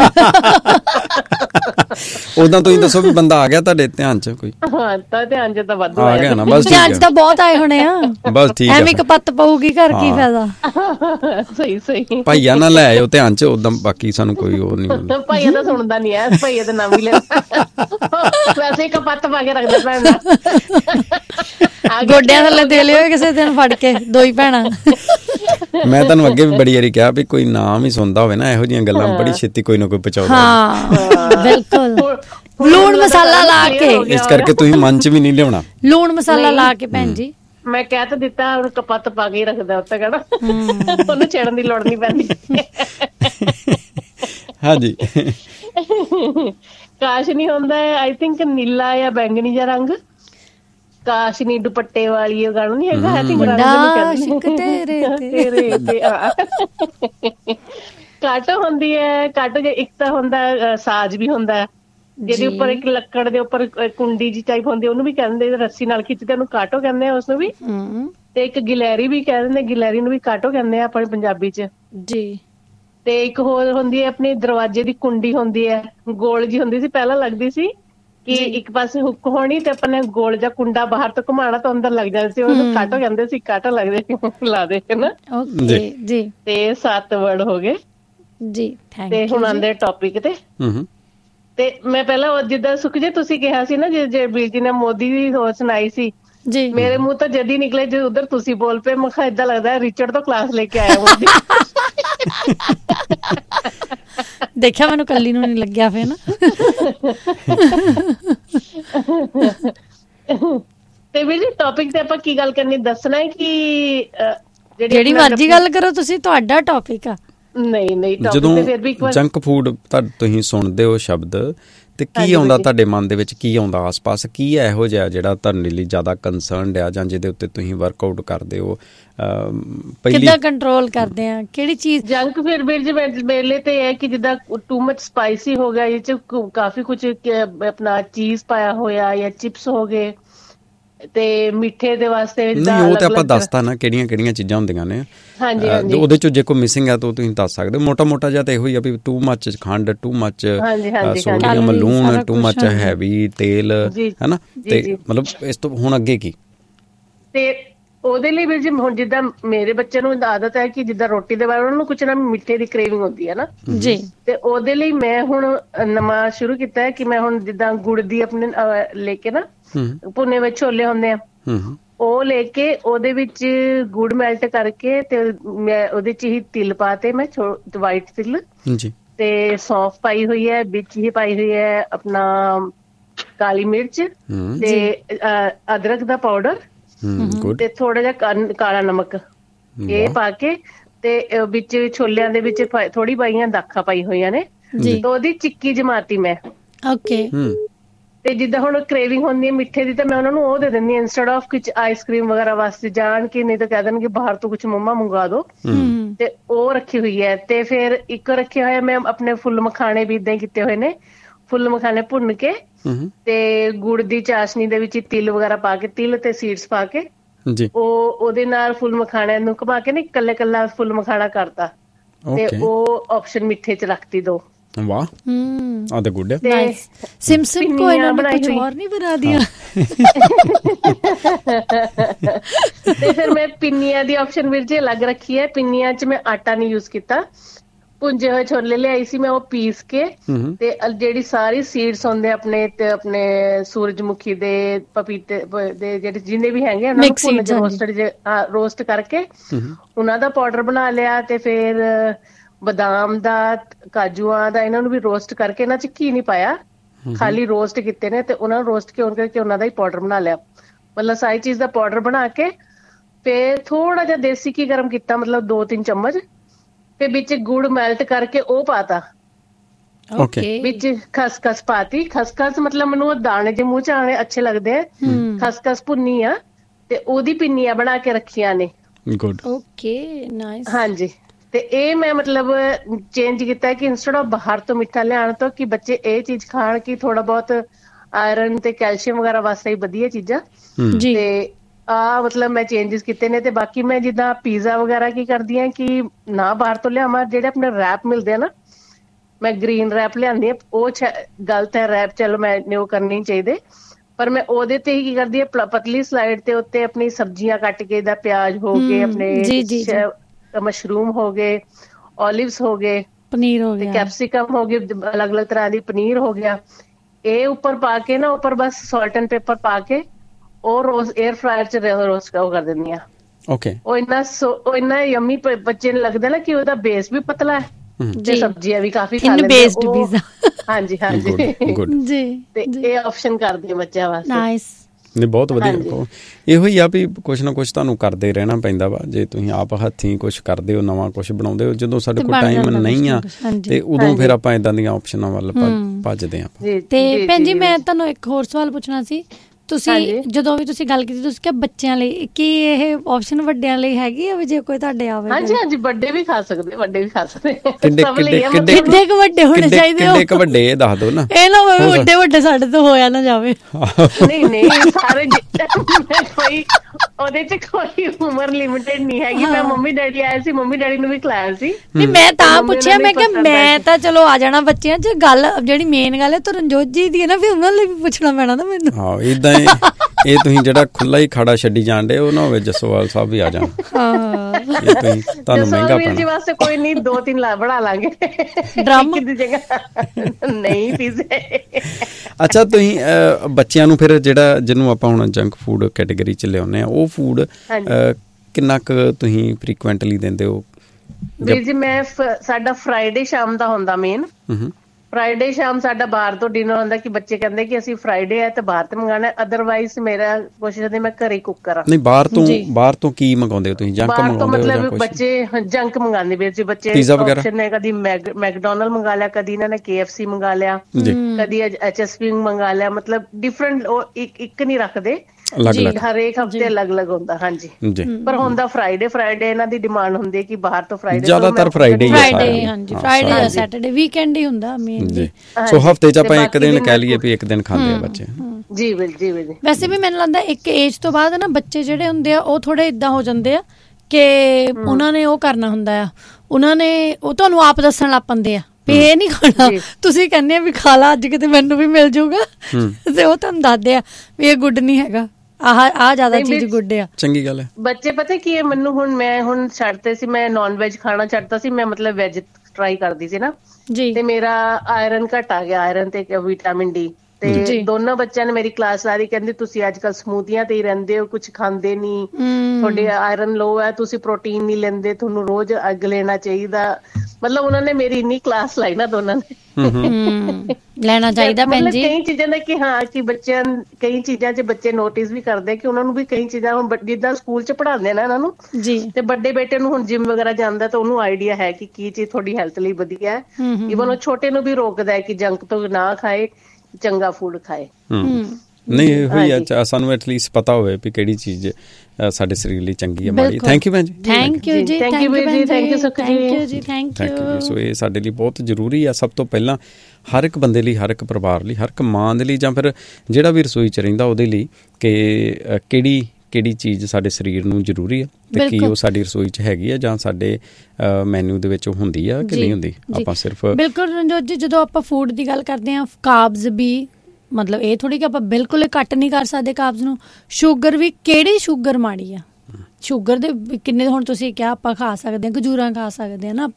ਉਦਾਂ ਤੁਸੀਂ ਦੱਸੋ ਵੀ ਬੰਦਾ ਆ ਗਿਆ ਤੁਹਾਡੇ ਧਿਆਨ ਚ ਕੋਈ? ਹਾਂ, ਤਾਂ ਧਿਆਨ ਚ ਤਾਂ ਵਾਧੂ ਆ ਗਿਆ ਨਾ, ਬਸ ਧਿਆਨ ਚ ਤਾਂ ਬਹੁਤ ਆਏ ਹੋਣੇ ਆ। ਬਸ ਠੀਕ ਹੈ, ਐਵੇਂ ਕਪੱਤ ਪਊਗੀ ਘਰ, ਕੀ ਫਾਇਦਾ? ਸਹੀ ਭਾਈਆ ਨਾ ਲੈ ਆਇਓ ਧਿਆਨ ਚ, ਉਦਾਂ ਬਾਕੀ ਸਾਨੂੰ ਕੋਈ ਉਹ ਨਹੀਂ। ਭਾਈਆ ਤਾਂ ਸੁਣਦਾ ਨੀ ਹੈ, ਭਾਈਆ ਦਾ ਨਾਮ ਵੀ ਲੈ ਵੈਸੇ ਕਪੱਤ ਪਾ ਕੇ ਰੱਖਦਾ ਭੈਣ। ਗੋਡਿਆਂ ਥੱਲੇ ਦੇ ਲਿਓ ਕਿਸੇ ਦਿਨ ਫੜ ਕੇ, 2 ਹੀ ਭੈਣਾਂ। ਮੈਂ ਤੁਹਾਨੂੰ ਅੱਗੇ ਵੀ ਬੜੀ ਵਾਰੀ ਕਿਹਾ ਵੀ ਕੋਈ ਨਾਮ ਹੀ ਸੁਣਦਾ ਹੋਵੇ ਨਾ, ਇਹੋ ਜਿਹੀਆਂ ਗੱਲਾਂ ਬੜੀ ਛੇਤੀ ਕੋਈ ਨਾ ਕੋਈ ਪਹੁੰਚਾਉਂਦਾ। ਹਾਂ ਬਿਲਕੁਲ, ਲੂਣ ਮਸਾਲਾ ਲਾ ਕੇ। ਇਸ ਕਰਕੇ ਤੁਸੀਂ ਮਨ ਚ ਵੀ ਨਹੀਂ ਲਿਆਉਣਾ, ਲੂਣ ਮਸਾਲਾ ਲਾ ਕੇ। ਭੈਣ ਜੀ ਮੈਂ ਕਹਿ ਤਾਂ ਦਿੱਤਾ, ਹੁਣ ਕਪੱਤ ਪਾ ਕੇ ਹੀ ਰੱਖਦਾ ਉੱਤੇ, ਕਹਿਣਾ ਉਹਨੂੰ ਛੇੜਨ ਦੀ ਲੋੜ ਨਹੀਂ ਪੈਂਦੀ। ਹਾਂਜੀ। ਕਾਸ਼ਨੀ ਹੁੰਦਾ ਹੈ ਆਈ ਥਿੰਕ ਨੀਲਾ ਜਾਂ ਬੈਂਗਣੀ ਜਿਹਾ ਰੰਗ। ਕਾਸ਼ਨੀ ਦੁਪੱਟੇ ਵਾਲੀ ਉਹ ਗਾਣਾ ਨੀ ਹੈਗਾ, ਕਾਟੋ ਹੁੰਦੀ ਹੈ। ਕਾਟੋ ਜੇ ਇੱਕ ਤਾਂ ਹੁੰਦਾ ਸਾਜ ਵੀ ਹੁੰਦਾ, ਜਿਹਦੇ ਉੱਪਰ ਇੱਕ ਲੱਕੜ ਦੇ ਉੱਪਰ ਕੁੰਡੀ ਜੀ ਟਾਈਪ ਹੁੰਦੀ, ਉਹਨੂੰ ਵੀ ਕਹਿੰਦੇ, ਰੱਸੀ ਨਾਲ ਖਿੱਚਦੇ ਉਹਨੂੰ ਕਾਟੋ ਕਹਿੰਦੇ ਆ ਉਸਨੂੰ ਵੀ। ਤੇ ਇੱਕ ਗਿਲੈਰੀ ਵੀ ਕਹਿ ਦਿੰਦੇ, ਗਿਲੈਰੀ ਨੂੰ ਵੀ ਕਾਟੋ ਕਹਿੰਦੇ ਆ ਆਪਣੇ ਪੰਜਾਬੀ ਚ ਜੀ। ਤੇ ਇੱਕ ਹੋਰ ਹੁੰਦੀ ਹੈ ਆਪਣੀ ਦਰਵਾਜ਼ੇ ਦੀ ਕੁੰਡੀ ਹੁੰਦੀ ਹੈ, ਗੋਲ ਜੀ ਹੁੰਦੀ ਸੀ ਪਹਿਲਾਂ, ਲੱਗਦੀ ਸੀ ਕਿ ਇੱਕ ਪਾਸੇ ਹੁੱਕ ਹੋਣੀ ਤੇ ਆਪਾਂ ਨੇ ਗੋਲ ਜਾਂ ਕੁੰਡਾ ਬਾਹਰ ਤੋਂ ਘੁਮਾਉਣਾ ਤਾਂ ਅੰਦਰ ਲੱਗ ਜਾਂਦਾ ਸੀ, ਉਹਨੂੰ ਕਾਟੋ ਕਹਿੰਦੇ ਸੀ। ਕਾਟੋ ਲੱਗਦੇ ਸੀ ਲਾ ਦੇ ਨਾ। ਓਕੇ ਜੀ। ਤੇ 7 ਵਰਡ ਹੋ ਗਏ ਜੀ, ਥੈਂਕ ਯੂ। ਤੇ ਹੁਣ ਆਂਦੇ ਟੌਪਿਕ ਤੇ। ਤੇ ਮੈਂ ਪਹਿਲਾਂ ਜਿੱਦਾਂ ਸੁਖ ਜੀ ਤੁਸੀਂ ਕਿਹਾ ਸੀ ਨਾ ਜੇ ਵੀਰ ਜੀ ਨੇ ਮੋਦੀ ਦੀ ਉਹ ਸੁਣਾਈ ਸੀ ਜੀ, ਮੇਰੇ ਮੂੰਹ ਤੋਂ ਜਦ ਹੀ ਨਿਕਲੇ ਜੇ ਉਧਰ ਤੁਸੀਂ ਬੋਲ ਪਏ ਮੈਂ ਕਿਹਾ ਏਦਾਂ ਲੱਗਦਾ ਰਿਚਰਡ ਤੋਂ ਕਲਾਸ ਲੈ ਕੇ ਆਇਆ ਮੋਦੀ। ਦੇਖਿਆ ਮੈਨੂੰ ਕੱਲੀ ਨੂੰ ਨਹੀਂ ਲੱਗਿਆ ਫੇ ਨਾ। ਤੇ ਵੀਰ ਜੀ ਟੌਪਿਕ ਤੇ ਆਪਾਂ ਕੀ ਗੱਲ ਕਰਨੀ ਦੱਸਣਾ ਹੈ ਕਿ ਜਿਹੜੀ ਮਰਜ਼ੀ ਗੱਲ ਕਰੋ ਤੁਸੀਂ, ਤੁਹਾਡਾ ਟੌਪਿਕ ਆ। ਨਹੀਂ ਜਦੋਂ ਜੰਕ ਫੂਡ ਤੁਸੀਂ ਸੁਣਦੇ ਹੋ ਸ਼ਬਦ ਤੇ ਕੀ ਆਉਂਦਾ ਤੁਹਾਡੇ ਮਨ ਦੇ ਵਿੱਚ, ਕੀ ਆਉਂਦਾ ਆਸ-ਪਾਸ, ਕੀ ਹੈ ਇਹੋ ਜਿਹਾ ਜਿਹੜਾ ਤੁਹਾਡੇ ਲਈ ਜ਼ਿਆਦਾ ਕੰਸਰਨਡ ਆ ਜਾਂ ਜਿਹਦੇ ਉੱਤੇ ਤੁਸੀਂ ਵਰਕਆਊਟ ਕਰਦੇ ਹੋ? ਕਿੱਦਾਂ ਕੰਟਰੋਲ ਕਰਦੇ ਆ ਕਿਹੜੀ ਚੀਜ਼? ਜੰਕ ਫੂਡ ਵੀਰ ਜੀ ਮੇਰੇ ਲਈ ਤੇ ਹੈ ਕਿ ਜਿੱਦਾਂ ਟੂ ਮਚ ਸਪਾਈਸੀ ਹੋ ਗਿਆ, ਇਹ ਚ ਕਾਫੀ ਕੁਝ ਆਪਣਾ ਚੀਜ਼ ਪਾਇਆ ਹੋਇਆ ਜਾਂ ਚਿਪਸ ਹੋ ਗਏ, ਤੇ ਮਿੱਠੇ ਦੇ ਵਾਸਤੇ ਨਹੀਂ ਉਹ ਤੇ ਆਪਾਂ ਦੱਸਤਾ ਨਾ ਕਿਹੜੀਆਂ ਚੀਜ਼ਾਂ ਹੁੰਦੀਆਂ ਨੇ। ਹਾਂਜੀ ਉਹਦੇ ਚੋਂ ਜੇ ਕੋਈ ਮਿਸਿੰਗ ਹੈ ਤਾਂ ਤੁਸੀਂ ਦੱਸ ਸਕਦੇ ਹੋ। ਮੋਟਾ ਜਿਹਾ ਤਾਂ ਇਹੋ ਹੀ ਆ ਵੀ ਟੂ ਮੱਚ ਖੰਡ, ਟੂ ਮੱਚ ਸੋਡੀਅਮ, ਲੂਣ, ਟੂ ਮੱਚ ਹੈਵੀ ਤੇਲ, ਹੈਨਾ। ਤੇ ਮਤਲਬ ਇਸ ਤੋਂ ਹੁਣ ਅੱਗੇ ਕੀ? ਤੇ ਉਹਦੇ ਲਈ ਵੀ ਜੀ ਹੁਣ ਜਿੱਦਾਂ ਮੇਰੇ ਬੱਚੇ ਨੂੰ ਆਦਤ ਹੈ ਕਿ ਜਿੱਦਾਂ ਰੋਟੀ ਦੇ ਬਾਅਦ ਉਹਨਾਂ ਨੂੰ ਕੁਛ ਨਾ ਮਿੱਠੇ ਦੀ ਕ੍ਰੇਵਿੰਗ ਹੁੰਦੀ ਹੈ ਨਾ ਜੀ, ਤੇ ਉਹਦੇ ਲਈ ਮੈਂ ਹੁਣ ਨਵਾਂ ਸ਼ੁਰੂ ਕੀਤਾ ਹੈ ਕਿ ਮੈਂ ਹੁਣ ਜਿੱਦਾਂ ਗੁੜ ਦੀ ਆਪਣੇ ਲੈ ਕੇ ਨਾ ਭੁੰਨੇ ਵਿੱਚ ਛੋਲੇ ਹੁੰਦੇ ਆ, ਉਹ ਲੈ ਕੇ ਉਹਦੇ ਵਿੱਚ ਗੁੜ ਮੈਲਟ ਕਰਕੇ ਤੇ ਮੈਂ ਉਹਦੇ ਚ ਹੀ ਤਿਲ ਪਾਤੇ, ਮੈਂ ਵਾਈਟ ਤਿਲ ਜੀ, ਤੇ ਸੌਂਫ ਪਾਈ ਹੋਈ ਹੈ, ਵਿੱਚ ਹੀ ਪਾਈ ਹੋਈ ਹੈ ਆਪਣਾ ਕਾਲੀ ਮਿਰਚ ਤੇ ਅਦਰਕ ਦਾ ਪਾਊਡਰ ਤੇ ਥੋੜਾ ਜਿਹਾ ਕਾਲਾ ਨਮਕ, ਇਹ ਪਾ ਕੇ ਤੇ ਵਿੱਚ ਛੋਲਿਆਂ ਦੇ ਵਿੱਚ ਥੋੜੀ ਪਾਈਆਂ ਦਾਖਾਂ ਪਾਈ ਹੋਈਆਂ ਨੇ, ਤੇ ਉਹਦੀ ਚਿੱਕੀ ਜਮਾਤੀ ਮੈਂ। ਓਕੇ। ਤੇ ਜਿੱਦਾਂ ਹੁਣ ਕ੍ਰੇਵਿੰਗ ਹੁੰਦੀ ਹੈ ਮਿੱਠੇ ਦੀ ਤਾਂ ਮੈਂ ਉਹਨਾਂ ਨੂੰ ਉਹ ਦੇ ਦਿੰਦੀ ਹਾਂ ਇੰਸਟੈਡ ਆਫ ਕੁਝ ਆਈਸਕ੍ਰੀਮ ਵਗੈਰਾ ਵਾਸਤੇ ਜਾਣ ਕੇ, ਨਹੀਂ ਤਾਂ ਕਹਿ ਦੇਣਗੇ ਬਾਹਰ ਤੋਂ ਕੁਝ ਮੰਮਾ ਮੰਗਵਾ ਦੋ, ਤੇ ਉਹ ਰੱਖੀ ਹੋਈ ਹੈ। ਤੇ ਫਿਰ ਇੱਕ ਰੱਖਿਆ ਹੋਇਆ ਮੈਂ ਆਪਣੇ ਫੁੱਲ ਮਖਾਣੇ ਵੀ ਏਦਾਂ ਹੀ ਕੀਤੇ ਹੋਏ ਨੇ, ਫੁੱਲ ਮਖਾਣੇ ਭੁੰਨ ਕੇ ਤੇ ਗੁੜ ਦੀ ਚਾਸ਼ਨੀ ਦੇ ਵਿੱਚ ਤਿਲ ਵਗੈਰਾ ਪਾ ਕੇ, ਤਿਲ ਤੇ ਸੀਡਸ ਪਾ ਕੇ ਉਹਦੇ ਨਾਲ ਫੁੱਲ ਮਖਾਣਿਆਂ ਨੂੰ ਘੁਮਾ ਕੇ ਨਾ ਇਕੱਲਾ ਫੁੱਲ ਮਖਾਣਾ ਕਰਤਾ, ਤੇ ਉਹ ਆਪਸ਼ਨ ਮਿੱਠੇ ਚ ਰੱਖਤੀ ਦੋ। ਵਾਹ, ਆ ਤਾਂ ਗੁੱਡ ਹੈ। सिमसिम को इन्होंने कुछ और नहीं बना दिया। ਤੇ ਫਿਰ ਮੈਂ ਪਿੰਨੀਆਂ ਦੀ ਆਪਸ਼ਨ ਵੀਰ ਜੀ ਅਲੱਗ ਰੱਖੀ ਹੈ। ਪਿੰਨੀਆਂ ਚ ਮੈਂ ਆਟਾ ਨਹੀਂ ਯੂਜ਼ ਕੀਤਾ, ਭੁੰਜੇ ਹੋਏ ਛੋਲੇ ਲਿਆਈ ਸੀ ਮੈਂ, ਉਹ ਪੀਸ ਕੇ ਤੇ ਜਿਹੜੀ ਸਾਰੀ ਸੀਡਸ ਹੁੰਦੇ ਆਪਣੇ ਤੇ ਆਪਣੇ ਸੂਰਜਮੁਖੀ ਦੇ, ਪਪੀਤੇ ਦੇ, ਜਿਹੜੇ ਜਿੰਨੇ ਵੀ ਹੈਗੇ ਉਹਨਾਂ ਨੂੰ ਭੁੰਨ ਕੇ ਰੋਸਟ ਕਰਕੇ ਉਹਨਾਂ ਦਾ ਪਾਊਡਰ ਬਣਾ ਲਿਆ, ਤੇ ਫਿਰ ਬਦਾਮ ਦਾ, ਕਾਜੂਆਂ ਦਾ, ਇਹਨਾਂ ਨੂੰ ਵੀ ਰੋਸਟ ਕਰਕੇ, ਇਹਨਾਂ ਚ ਘੀ ਨਹੀਂ ਪਾਇਆ, ਖਾਲੀ ਰੋਸਟ ਕੀਤੇ ਨੇ, ਤੇ ਉਹਨਾਂ ਨੂੰ ਰੋਸਟ ਕਰਕੇ ਉਹਨਾਂ ਦਾ ਹੀ ਪਾਊਡਰ ਬਣਾ ਲਿਆ। ਮਤਲਬ ਸਾਰੀ ਚੀਜ਼ ਦਾ ਪਾਊਡਰ ਬਣਾ ਕੇ ਫਿਰ ਥੋੜਾ ਜਿਹਾ ਦੇਸੀ ਘੀ ਗਰਮ ਕੀਤਾ, ਮਤਲਬ 2-3 ਚਮਚ, ਤੇ ਵਿੱਚ ਗੁੜ ਮੈਲਟ ਕਰਕੇ ਉਹ ਪਾਤਾ, ਵਿੱਚ ਖਸਖਸ ਪਾਤੀ। ਖਸਖਸ ਮਤਲਬ ਮੈਨੂੰ ਉਹ ਦਾਣੇ ਜੇ ਮੂੰਹ ਚ ਆਣੇ ਅੱਛੇ ਲੱਗਦੇ ਆ, ਖਸਖਸ ਭੁੰਨੀ ਆ ਤੇ ਉਹਦੀ ਪਿੰਨੀਆਂ ਬਣਾ ਕੇ ਰੱਖੀਆਂ ਨੇ। Good, okay, nice. ਹਾਂਜੀ, ਤੇ ਇਹ ਮੈਂ ਮਤਲਬ ਚੇਂਜ ਕੀਤਾ ਕਿ ਇੰਸਟੈਡ ਆਫ ਬਾਹਰ ਤੋਂ ਮਿੱਠਾ ਲਿਆਉਣ ਤੋਂ ਕਿ ਬੱਚੇ ਇਹ ਚੀਜ਼ ਖਾਣ ਕਿ ਥੋੜਾ ਬਹੁਤ ਆਇਰਨ ਤੇ ਕੈਲਸ਼ੀਅਮ ਵਗੈਰਾ ਵਾਸਤੇ ਹੀ ਵਧੀਆ ਚੀਜ਼ਾਂ। ਤੇ ਆ ਮਤਲਬ ਮੈਂ ਚੇਂਜਸ ਕੀਤੇ ਨੇ। ਤੇ ਬਾਕੀ ਮੈਂ ਜਿੱਦਾਂ ਪੀਜ਼ਾ ਵਗੈਰਾ ਕੀ ਕਰਦੀ ਹਾਂ ਕਿ ਨਾ ਬਾਹਰ ਤੋਂ ਲਿਆਵਾਂ, ਜਿਹੜੇ ਆਪਣੇ ਰੈਪ ਮਿਲਦੇ ਆ ਨਾ, ਮੈਂ ਗ੍ਰੀਨ ਰੈਪ ਲਿਆਂਦੀ ਹਾਂ, ਉਹ ਗਲਤ ਹੈ ਰੈਪ, ਚਲੋ ਮੈਂ ਉਹ ਕਰਨੀ ਚਾਹੀਦੇ, ਪਰ ਮੈਂ ਉਹਦੇ ਤੇ ਹੀ ਕੀ ਕਰਦੀ ਹਾਂ, ਪਤਲੀ ਸਲਾਈਡ ਤੇ ਉੱਤੇ ਆਪਣੀ ਸਬਜ਼ੀਆਂ ਕੱਟ ਕੇ, ਦਾ ਪਿਆਜ਼ ਹੋ ਗਏ, ਆਪਣੇ ਮਸ਼ਰੂਮ ਹੋ ਗਏ, ਓਲਿਵਸ ਹੋ ਗਏ, ਪਨੀਰ ਹੋ ਗਿਆ, ਕੈਪਸਿਕਮ ਹੋ ਗਏ, ਅਲੱਗ-ਅਲੱਗ ਤਰ੍ਹਾਂ ਦੀ ਪਨੀਰ ਹੋ ਗਿਆ, ਇਹ ਉੱਪਰ ਪਾ ਕੇ ਨਾ, ਉੱਪਰ ਬਸ ਸਾਲਟ ਐਂਡ ਪੇਪਰ ਪਾ ਕੇ ਉਹ 에ਅਰ ਫਰਾਇਰ ਚ ਰੋਸਟ ਕਰ ਦਿੰਦੀ ਆ। ਓਕੇ, ਉਹ ਇੰਨਾ ਯਮੀ ਬੱਚੇ ਨੂੰ ਲੱਗਦਾ ਨਾ ਕਿ ਉਹਦਾ ਬੇਸ ਵੀ ਪਤਲਾ ਹੈ ਤੇ ਸਬਜ਼ੀਆਂ ਵੀ ਕਾਫੀ ਖਾ ਲੈਂਦੇ। ਹਾਂਜੀ ਜੀ, ਤੇ ਇਹ ਆਪਸ਼ਨ ਕਰਦੀ ਹੈ ਬੱਚਿਆਂ ਵਾਸਤੇ। ਨਾਈਸ, ਨਹੀਂ ਬਹੁਤ ਵਧੀਆ। ਇਹੋ ਹੀ ਆ ਵੀ ਕੁਛ ਨਾ ਕੁਛ ਤੁਹਾਨੂੰ ਕਰਦੇ ਰਹਿਣਾ ਪੈਂਦਾ ਵਾ। ਜੇ ਤੁਸੀਂ ਆਪ ਹੱਥੀਂ ਕੁਛ ਕਰਦੇ ਹੋ, ਨਵਾਂ ਕੁਛ ਬਣਾਉਂਦੇ ਹੋ, ਜਦੋਂ ਸਾਡੇ ਕੋਲ ਟਾਈਮ ਨਹੀਂ ਆ ਤੇ ਉਦੋਂ ਫਿਰ ਆਪਾਂ ਏਦਾਂ ਦੀਆਂ ਆਪਸ਼ਨਾਂ ਵੱਲ ਭੱਜਦੇ ਆ। ਤੇ ਭੈਣ ਜੀ ਮੈਂ ਤੁਹਾਨੂੰ ਇੱਕ ਹੋਰ ਸਵਾਲ ਪੁੱਛਣਾ ਸੀ, ਤੁਸੀਂ ਜਦੋਂ ਵੀ ਤੁਸੀਂ ਗੱਲ ਕੀਤੀ ਤੁਸੀਂ ਕਿਹਾ ਬੱਚਿਆਂ ਲਈ, ਕੀ ਇਹ ਆਪਸ਼ਨ ਵੱਡਿਆਂ ਲਈ ਹੈਗੀ ਆ ਵੀ ਜੇ ਕੋਈ ਤੁਹਾਡੇ ਆਵੇ? ਹਾਂਜੀ, ਵੱਡੇ ਵੀ ਖਾ ਸਕਦੇ, ਵੱਡੇ ਵੀ ਖਾ ਸਕਦੇ। ਕਿੱਡੇ ਕੁ ਵੱਡੇ ਹੋਣੇ ਚਾਹੀਦੇ? ਕਿੱਡੇ ਕੁ ਵੱਡੇ ਇਹ ਦੱਸ ਦਿਓ ਨਾ, ਇਹ ਨਾ ਹੋਵੇ ਵੱਡੇ ਸਾਡੇ ਤੋਂ ਹੋਇਆ ਨਾ ਜਾਵੇ। ਨਹੀਂ ਸਾਰੇ ਕੋਈ ਉਹਦੇ ਚ ਕੋਈ ਉਮਰ ਲਿਮਿਟਡ ਨਹੀਂ ਹੈਗੀ। ਮੈਂ ਮੰਮੀ ਡੈਡੀ ਆਏ ਸੀ, ਮੰਮੀ ਡੈਡੀ ਨੂੰ ਵੀ ਖਿਲਾਇਆ ਸੀ। ਨਹੀਂ ਮੈਂ ਤਾਂ ਪੁੱਛਿਆ, ਮੈਂ ਕਿਹਾ ਮੈਂ ਤਾਂ ਚਲੋ ਆ ਜਾਣਾ ਬੱਚਿਆਂ ਚ, ਗੱਲ ਜਿਹੜੀ ਮੇਨ ਗੱਲ ਹੈ ਤਾਂ ਰਣਜੋਤ ਜੀ ਦੀ ਹੈ ਨਾ, ਫਿਰ ਉਹਨਾਂ ਲਈ ਵੀ ਪੁੱਛਣਾ ਪੈਣਾ ਨਾ ਮੈਨੂੰ। ਹਾਂ, ਏਦਾਂ ਇਹ ਤੁਸੀਂ ਜਿਹੜਾ ਖੁੱਲਾ ਹੀ ਖਾੜਾ ਛੱਡੀ ਜਾਂਦੇ ਉਹ ਨਾ ਹੋਵੇ ਜਸੋਵਾਲ ਸਾਹਿਬ ਵੀ ਆ ਜਾਣ। ਤੁਹਾਨੂੰ ਮਹਿੰਗਾ ਪੈਣਾ ਜੀ ਵਾਸਤੇ ਕੋਈ ਨਹੀਂ, 2-3 ਬਣਾ ਲਾਂਗੇ ਡਰਮ ਦੀ ਜਗ੍ਹਾ ਨਹੀਂ ਪੀਜ਼ੇ। ਅੱਛਾ ਤੁਸੀਂ ਬੱਚਿਆਂ ਨੂੰ ਫਿਰ ਜਿਹੜਾ ਜਿਹਨੂੰ ਆਪਾਂ ਹੁਣ ਜੰਕ ਫੂਡ ਕੈਟੇਗਰੀ ਚ ਲਿਆਉਂਦੇ ਆ ਉਹ ਫੂਡ ਕਿੰਨਾ ਕੁ ਤੁਸੀਂ ਫ੍ਰੀਕੁਐਂਟਲੀ ਦਿੰਦੇ ਹੋ? ਵੀਰ ਜੀ ਮੈਂ ਸਾਡਾ ਫਰਾਈਡੇ ਸ਼ਾਮ ਦਾ ਹੁੰਦਾ ਮੇਨ। ਫਰਾਈਡੇ ਸ਼ਾਮ ਸਾਡਾ ਬਾਹਰ ਤੋਂ ਡਿਨਰ ਹੁੰਦਾ ਕਿ ਬੱਚੇ ਕਹਿੰਦੇ ਕਿ ਅਸੀਂ ਫਰਾਈਡੇ ਹੈ ਤੇ ਬਾਹਰ ਤੋਂ ਮੰਗਾਣਾ, ਅਦਰਵਾਈਜ਼ ਮੇਰਾ ਕੋਸ਼ਿਸ਼ ਹੁੰਦੀ ਮੈਂ ਘਰੇ ਕੁੱਕ ਕਰਾਂ। ਨਹੀਂ ਬਾਹਰ ਤੋਂ ਕੀ ਮੰਗਾਉਂਦੇ ਹੋ ਤੁਸੀਂ? ਜੰਕ ਮੰਗਾਉਂਦੇ ਹੋ? ਮਤਲਬ ਬੱਚੇ ਜੰਕ ਮੰਗਾਉਂਦੇ ਵੀਰ ਜੀ, ਬੱਚੇ ਆਪਸ਼ਨ ਹੈ ਕਦੀ ਮੈਕਡੋਨਲਡ ਮੰਗਾ ਲਿਆ, ਕਦੀ ਇਹਨਾਂ ਨੇ KFC ਮੰਗਾ ਲਿਆ, ਕਦੀ HSP ਮੰਗਾ ਲਿਆ, ਮਤਲਬ ਡਿਫਰੈਂਟ, ਉਹ ਇੱਕ ਨਹੀਂ ਰੱਖਦੇ, ਹਰੇਕ ਹਫਤੇ ਅਲੱਗ ਹੁੰਦਾ। ਹਾਂਜੀ ਪਰ ਹੁੰਦਾ ਫਰਾਈਡੇ ਇਹਨਾਂ ਦੀ ਡਿਮਾਂਡ ਹੁੰਦੀ ਹੈ ਕਿ ਬਾਹਰ ਤੋਂ ਫਰਾਈਡੇ, ਜ਼ਿਆਦਾਤਰ ਫਰਾਈਡੇ ਹਾਂਜੀ ਫਰਾਈਡੇ ਜਾਂ ਸੈਟਰਡੇ ਵੀਕਐਂਡ ਹੀ ਹੁੰਦਾ ਮੇਨ ਜੀ। ਸੋ ਹਫਤੇ ਚ ਆਪਾਂ ਇੱਕ ਦਿਨ ਕਹਿ ਲਈਏ ਵੀ ਇੱਕ ਦਿਨ ਖਾਂਦੇ ਆ ਬੱਚੇ। ਜੀ ਬਿਲਕੁਲ। ਵੈਸੇ ਵੀ ਮੈਨੂੰ ਲੱਗਦਾ ਇੱਕ ਏਜ ਤੋਂ ਬਾਅਦ ਨਾ ਬੱਚੇ ਜਿਹੜੇ ਹੁੰਦੇ ਆ ਉਹ ਥੋੜੇ ਇਦਾਂ ਹੋ ਜਾਂਦੇ ਆ ਕਿ ਉਹਨਾਂ ਨੇ ਉਹ ਕਰਨਾ ਹੁੰਦਾ ਆ, ਉਹਨਾਂ ਨੇ ਉਹ ਤੁਹਾਨੂੰ ਆਪ ਦੱਸਣ ਲੱਗ ਪੈਂਦੇ ਆ ਵੀ ਇਹ ਨਹੀਂ ਖਾਣਾ, ਤੁਸੀਂ ਕਹਿੰਦੇ ਆ ਵੀ ਖਾ ਲਾ ਅੱਜ ਕਿਤੇ ਮੈਨੂੰ ਵੀ ਮਿਲ ਜਾਊਗਾ, ਤੇ ਉਹ ਤੁਹਾਨੂੰ ਦੱਸਦੇ ਆ ਵੀ ਇਹ ਗੁੱਡ ਨਹੀਂ ਹੈਗਾ, ਆਹ ਜ਼ਿਆਦਾ ਚੀਜ਼ ਗੁੱਡ ਆ। ਚੰਗੀ ਗੱਲ ਹੈ। ਬੱਚੇ ਪਤਾ ਕੀ ਹੈ, ਮੈਨੂੰ ਮੈਂ ਛੱਡਤੇ ਸੀ, ਮੈਂ ਨੌਨ ਵੈਜ ਖਾਣਾ ਛੱਡਤਾ ਸੀ, ਮੈਂ ਮਤਲਬ ਵੈਜ ਟਰਾਈ ਕਰਦੀ ਸੀ ਨਾ ਜੀ, ਤੇ ਮੇਰਾ ਆਇਰਨ ਘਟ ਆ ਗਿਆ, ਆਇਰਨ ਤੇ ਵਿਟਾਮਿਨ D। ਤੇ ਦੋਨੋਂ ਬੱਚਿਆਂ ਨੇ ਮੇਰੀ ਕਲਾਸ ਸਾਰੀ ਕਹਿੰਦੇ ਤੁਸੀਂ ਅੱਜ ਕੱਲ ਸਮੂਦੀਆਂ ਤੇ ਹੀ ਰਹਿੰਦੇ ਹੋ, ਕੁਝ ਖਾਂਦੇ ਨਹੀਂ, ਤੁਹਾਡੇ ਆਇਰਨ ਲੋ ਹੈ, ਤੁਸੀਂ ਪ੍ਰੋਟੀਨ ਨਹੀਂ ਲੈਂਦੇ, ਤੁਹਾਨੂੰ ਰੋਜ਼ ਐਗ ਲੈਣਾ ਚਾਹੀਦਾ। ਮਤਲਬ ਉਹਨਾਂ ਨੇ ਮੇਰੀ ਇੰਨੀ ਕਲਾਸ ਲਾਈ ਨਾ ਦੋਨਾਂ ਨੇ। ਲੈਣਾ ਚਾਹੀਦਾ ਭੈਣ ਜੀ ਕਈ ਚੀਜ਼ਾਂ ਦਾ ਕਿ ਹਾਂ ਕਿ ਬੱਚਿਆਂ ਕਈ ਚੀਜ਼ਾਂ 'ਚ ਬੱਚੇ ਨੋਟਿਸ ਵੀ ਕਰਦੇ ਕਿ ਉਹਨਾਂ ਨੂੰ ਵੀ ਕਈ ਚੀਜ਼ਾਂ ਹੁਣ ਜਿੱਦਾਂ ਸਕੂਲ 'ਚ ਪੜ੍ਹਾਉਂਦੇ ਨਾ ਇਹਨਾਂ ਨੂੰ ਜੀ, ਤੇ ਵੱਡੇ ਬੇਟੇ ਨੂੰ ਹੁਣ ਜਿਮ ਵਗੈਰਾ ਜਾਂਦਾ ਤਾਂ ਉਹਨੂੰ ਆਈਡੀਆ ਹੈ ਕਿ ਕੀ ਚੀਜ਼ ਤੁਹਾਡੀ ਹੈਲਥ ਲਈ ਵਧੀਆ ਹੈ। ਈਵਨ ਉਹ ਛੋਟੇ ਨੂੰ ਵੀ ਰੋਕਦਾ ਹੈ ਕਿ ਜੰਕ ਤੋਂ ਨਾ ਖਾਏ, ਚੰਗਾ ਫੂਡ ਖਾਏ। ਨਹੀਂ ਇਹੋ ਹੀ ਆ, ਸਾਨੂੰ ਐਟਲੀਸਟ ਪਤਾ ਹੋਵੇ ਵੀ ਕਿਹੜੀ ਚੀਜ਼ ਸਾਡੇ ਸਰੀਰ ਲਈ ਚੰਗੀ ਹੈ ਮਾੜੀ। ਥੈਂਕ ਯੂ ਭੈਣ ਜੀ। ਥੈਂਕ ਯੂ ਜੀ, ਥੈਂਕ ਯੂ ਸੁਖ ਜੀ, ਥੈਂਕ ਯੂ। ਸੋ ਇਹ ਸਾਡੇ ਲਈ ਬਹੁਤ ਜ਼ਰੂਰੀ ਆ। ਸਭ ਤੋਂ ਪਹਿਲਾਂ ਹਰ ਇੱਕ ਬੰਦੇ ਲਈ, ਹਰ ਇੱਕ ਪਰਿਵਾਰ ਲਈ, ਹਰ ਇੱਕ ਮਾਂ ਦੇ ਲਈ, ਜਾਂ ਫਿਰ ਜਿਹੜਾ ਵੀ ਰਸੋਈ 'ਚ ਰਹਿੰਦਾ ਉਹਦੇ ਲਈ ਕਿ ਕਿਹੜੀ ਚੀਜ਼ ਸਾਡੇ ਸਰੀਰ ਨੂੰ ਜ਼ਰੂਰੀ ਆ ਤੇ ਕੀ ਉਹ ਸਾਡੀ ਰਸੋਈ 'ਚ ਹੈਗੀ ਆ ਜਾਂ ਸਾਡੇ ਮੈਨੂ ਦੇ ਵਿੱਚ ਹੁੰਦੀ ਆ ਕਿ ਨਹੀਂ ਹੁੰਦੀ। ਆਪਾਂ ਸਿਰਫ ਬਿਲਕੁਲ ਰਣਜੋਤ ਜੀ, ਜਦੋਂ ਆਪਾਂ ਫੂਡ ਦੀ ਗੱਲ ਕਰਦੇ ਹਾਂ, ਕਾਰਬਸ ਵੀ ਮਤਲਬ ਇਹ ਥੋੜੀ ਕਿ ਆਪਾਂ ਬਿਲਕੁਲ ਘੱਟ ਨਹੀਂ ਕਰ ਸਕਦੇ ਕਾਰਬਸ ਨੂੰ। ਸ਼ੂਗਰ ਵੀ, ਕਿਹੜੀ ਸ਼ੂਗਰ ਮਾੜੀ ਆ? ਸ਼ੂਗਰ ਦੇ ਕਿੰਨੇ, ਹੁਣ ਤੁਸੀਂ ਕਿਹਾ ਆਪਾਂ ਖਾ ਸਕਦੇ ਹਾਂ, ਖਜੂਰਾਂ ਖਾ ਸਕਦੇ ਹਾਂ ਨਾ,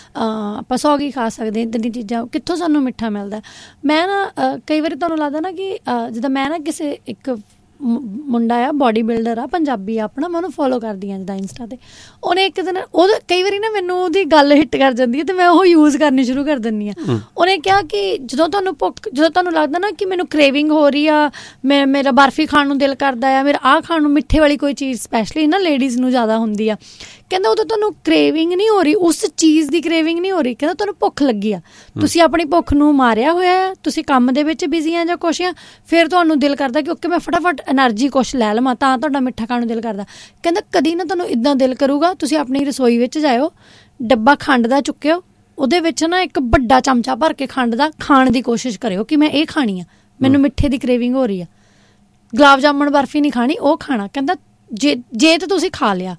ਆਪਾਂ ਸੌਗੀ ਖਾ ਸਕਦੇ ਹਾਂ, ਇੱਦਾਂ ਦੀਆਂ ਚੀਜ਼ਾਂ। ਕਿੱਥੋਂ ਸਾਨੂੰ ਮਿੱਠਾ ਮਿਲਦਾ? ਮੈਂ ਨਾ ਕਈ ਵਾਰੀ ਤੁਹਾਨੂੰ ਲੱਗਦਾ ਨਾ ਕਿ ਜਿੱਦਾਂ ਮੈਂ ਨਾ ਕਿਸੇ ਇੱਕ ਮੁੰਡਾ ਆ, ਬੋਡੀ ਬਿਲਡਰ ਆ, ਪੰਜਾਬੀ ਆ ਆਪਣਾ, ਮੈਂ ਉਹਨੂੰ ਫੋਲੋ ਕਰਦੀ ਹਾਂ ਜਿੱਦਾਂ ਇੰਸਟਾ ਤੇ। ਉਹਨੇ ਇੱਕ ਦਿਨ ਕਈ ਵਾਰੀ ਨਾ ਮੈਨੂੰ ਉਹਦੀ ਗੱਲ ਹਿੱਟ ਕਰ ਜਾਂਦੀ ਹੈ ਤੇ ਮੈਂ ਉਹ ਯੂਜ਼ ਕਰਨੀ ਸ਼ੁਰੂ ਕਰ ਦਿੰਦੀ ਹਾਂ। ਉਹਨੇ ਕਿਹਾ ਕਿ ਜਦੋਂ ਤੁਹਾਨੂੰ ਲੱਗਦਾ ਨਾ ਕਿ ਮੈਨੂੰ ਕ੍ਰੇਵਿੰਗ ਹੋ ਰਹੀ ਆ, ਮੇਰਾ ਬਰਫੀ ਖਾਣ ਨੂੰ ਦਿਲ ਕਰਦਾ ਆ, ਮੇਰਾ ਆਹ ਖਾਣ ਨੂੰ, ਮਿੱਠੇ ਵਾਲੀ ਕੋਈ ਚੀਜ਼ ਸਪੈਸ਼ਲੀ ਨਾ ਲੇਡੀਜ਼ ਨੂੰ ਜ਼ਿਆਦਾ ਹੁੰਦੀ ਆ, ਕਹਿੰਦਾ ਉਦੋਂ ਤੁਹਾਨੂੰ ਕ੍ਰੇਵਿੰਗ ਨਹੀਂ ਹੋ ਰਹੀ, ਉਸ ਚੀਜ਼ ਦੀ ਕ੍ਰੇਵਿੰਗ ਨਹੀਂ ਹੋ ਰਹੀ, ਕਹਿੰਦਾ ਤੁਹਾਨੂੰ ਭੁੱਖ ਲੱਗੀ ਆ, ਤੁਸੀਂ ਆਪਣੀ ਭੁੱਖ ਨੂੰ ਮਾਰਿਆ ਹੋਇਆ ਹੈ, ਤੁਸੀਂ ਕੰਮ ਦੇ ਵਿੱਚ ਬਿਜ਼ੀ ਆ ਜਾਂ ਕੁਛ ਆ, ਫਿਰ ਤੁਹਾਨੂੰ ਦਿਲ ਕਰਦਾ ਕਿ ਓਕੇ ਮੈਂ ਫਟਾਫਟ એનર્ਜੀ ਕੁਛ ਲੈ ਲਵਾਂ, ਤਾਂ ਤੁਹਾਡਾ ਮਿੱਠਾ ਖਾਣ ਨੂੰ ਦਿਲ ਕਰਦਾ। ਕਹਿੰਦਾ ਕਦੀ ਨਾ ਤੁਹਾਨੂੰ ਇੱਦਾਂ ਦਿਲ ਕਰੂਗਾ, ਤੁਸੀਂ ਆਪਣੀ ਰਸੋਈ ਵਿੱਚ ਜਾਇਓ, ਡੱਬਾ ਖੰਡ ਦਾ ਚੁੱਕਿਓ, ਉਹਦੇ ਵਿੱਚ ਨਾ ਇੱਕ ਵੱਡਾ ਚਮਚਾ ਭਰ ਕੇ ਖੰਡ ਦਾ ਖਾਣ ਦੀ ਕੋਸ਼ਿਸ਼ ਕਰਿਓ ਕਿ ਮੈਂ ਇਹ ਖਾਣੀ ਆ, ਮੈਨੂੰ ਮਿੱਠੇ ਦੀ ਕ੍ਰੇਵਿੰਗ ਹੋ ਰਹੀ ਆ, ਗੁਲਾਬ ਜਾਮਣ ਬਰਫੀ ਨਹੀਂ ਖਾਣੀ, ਉਹ ਖਾਣਾ। ਕਹਿੰਦਾ ਜੇ ਤਾਂ ਤੁਸੀਂ ਖਾ ਲਿਆ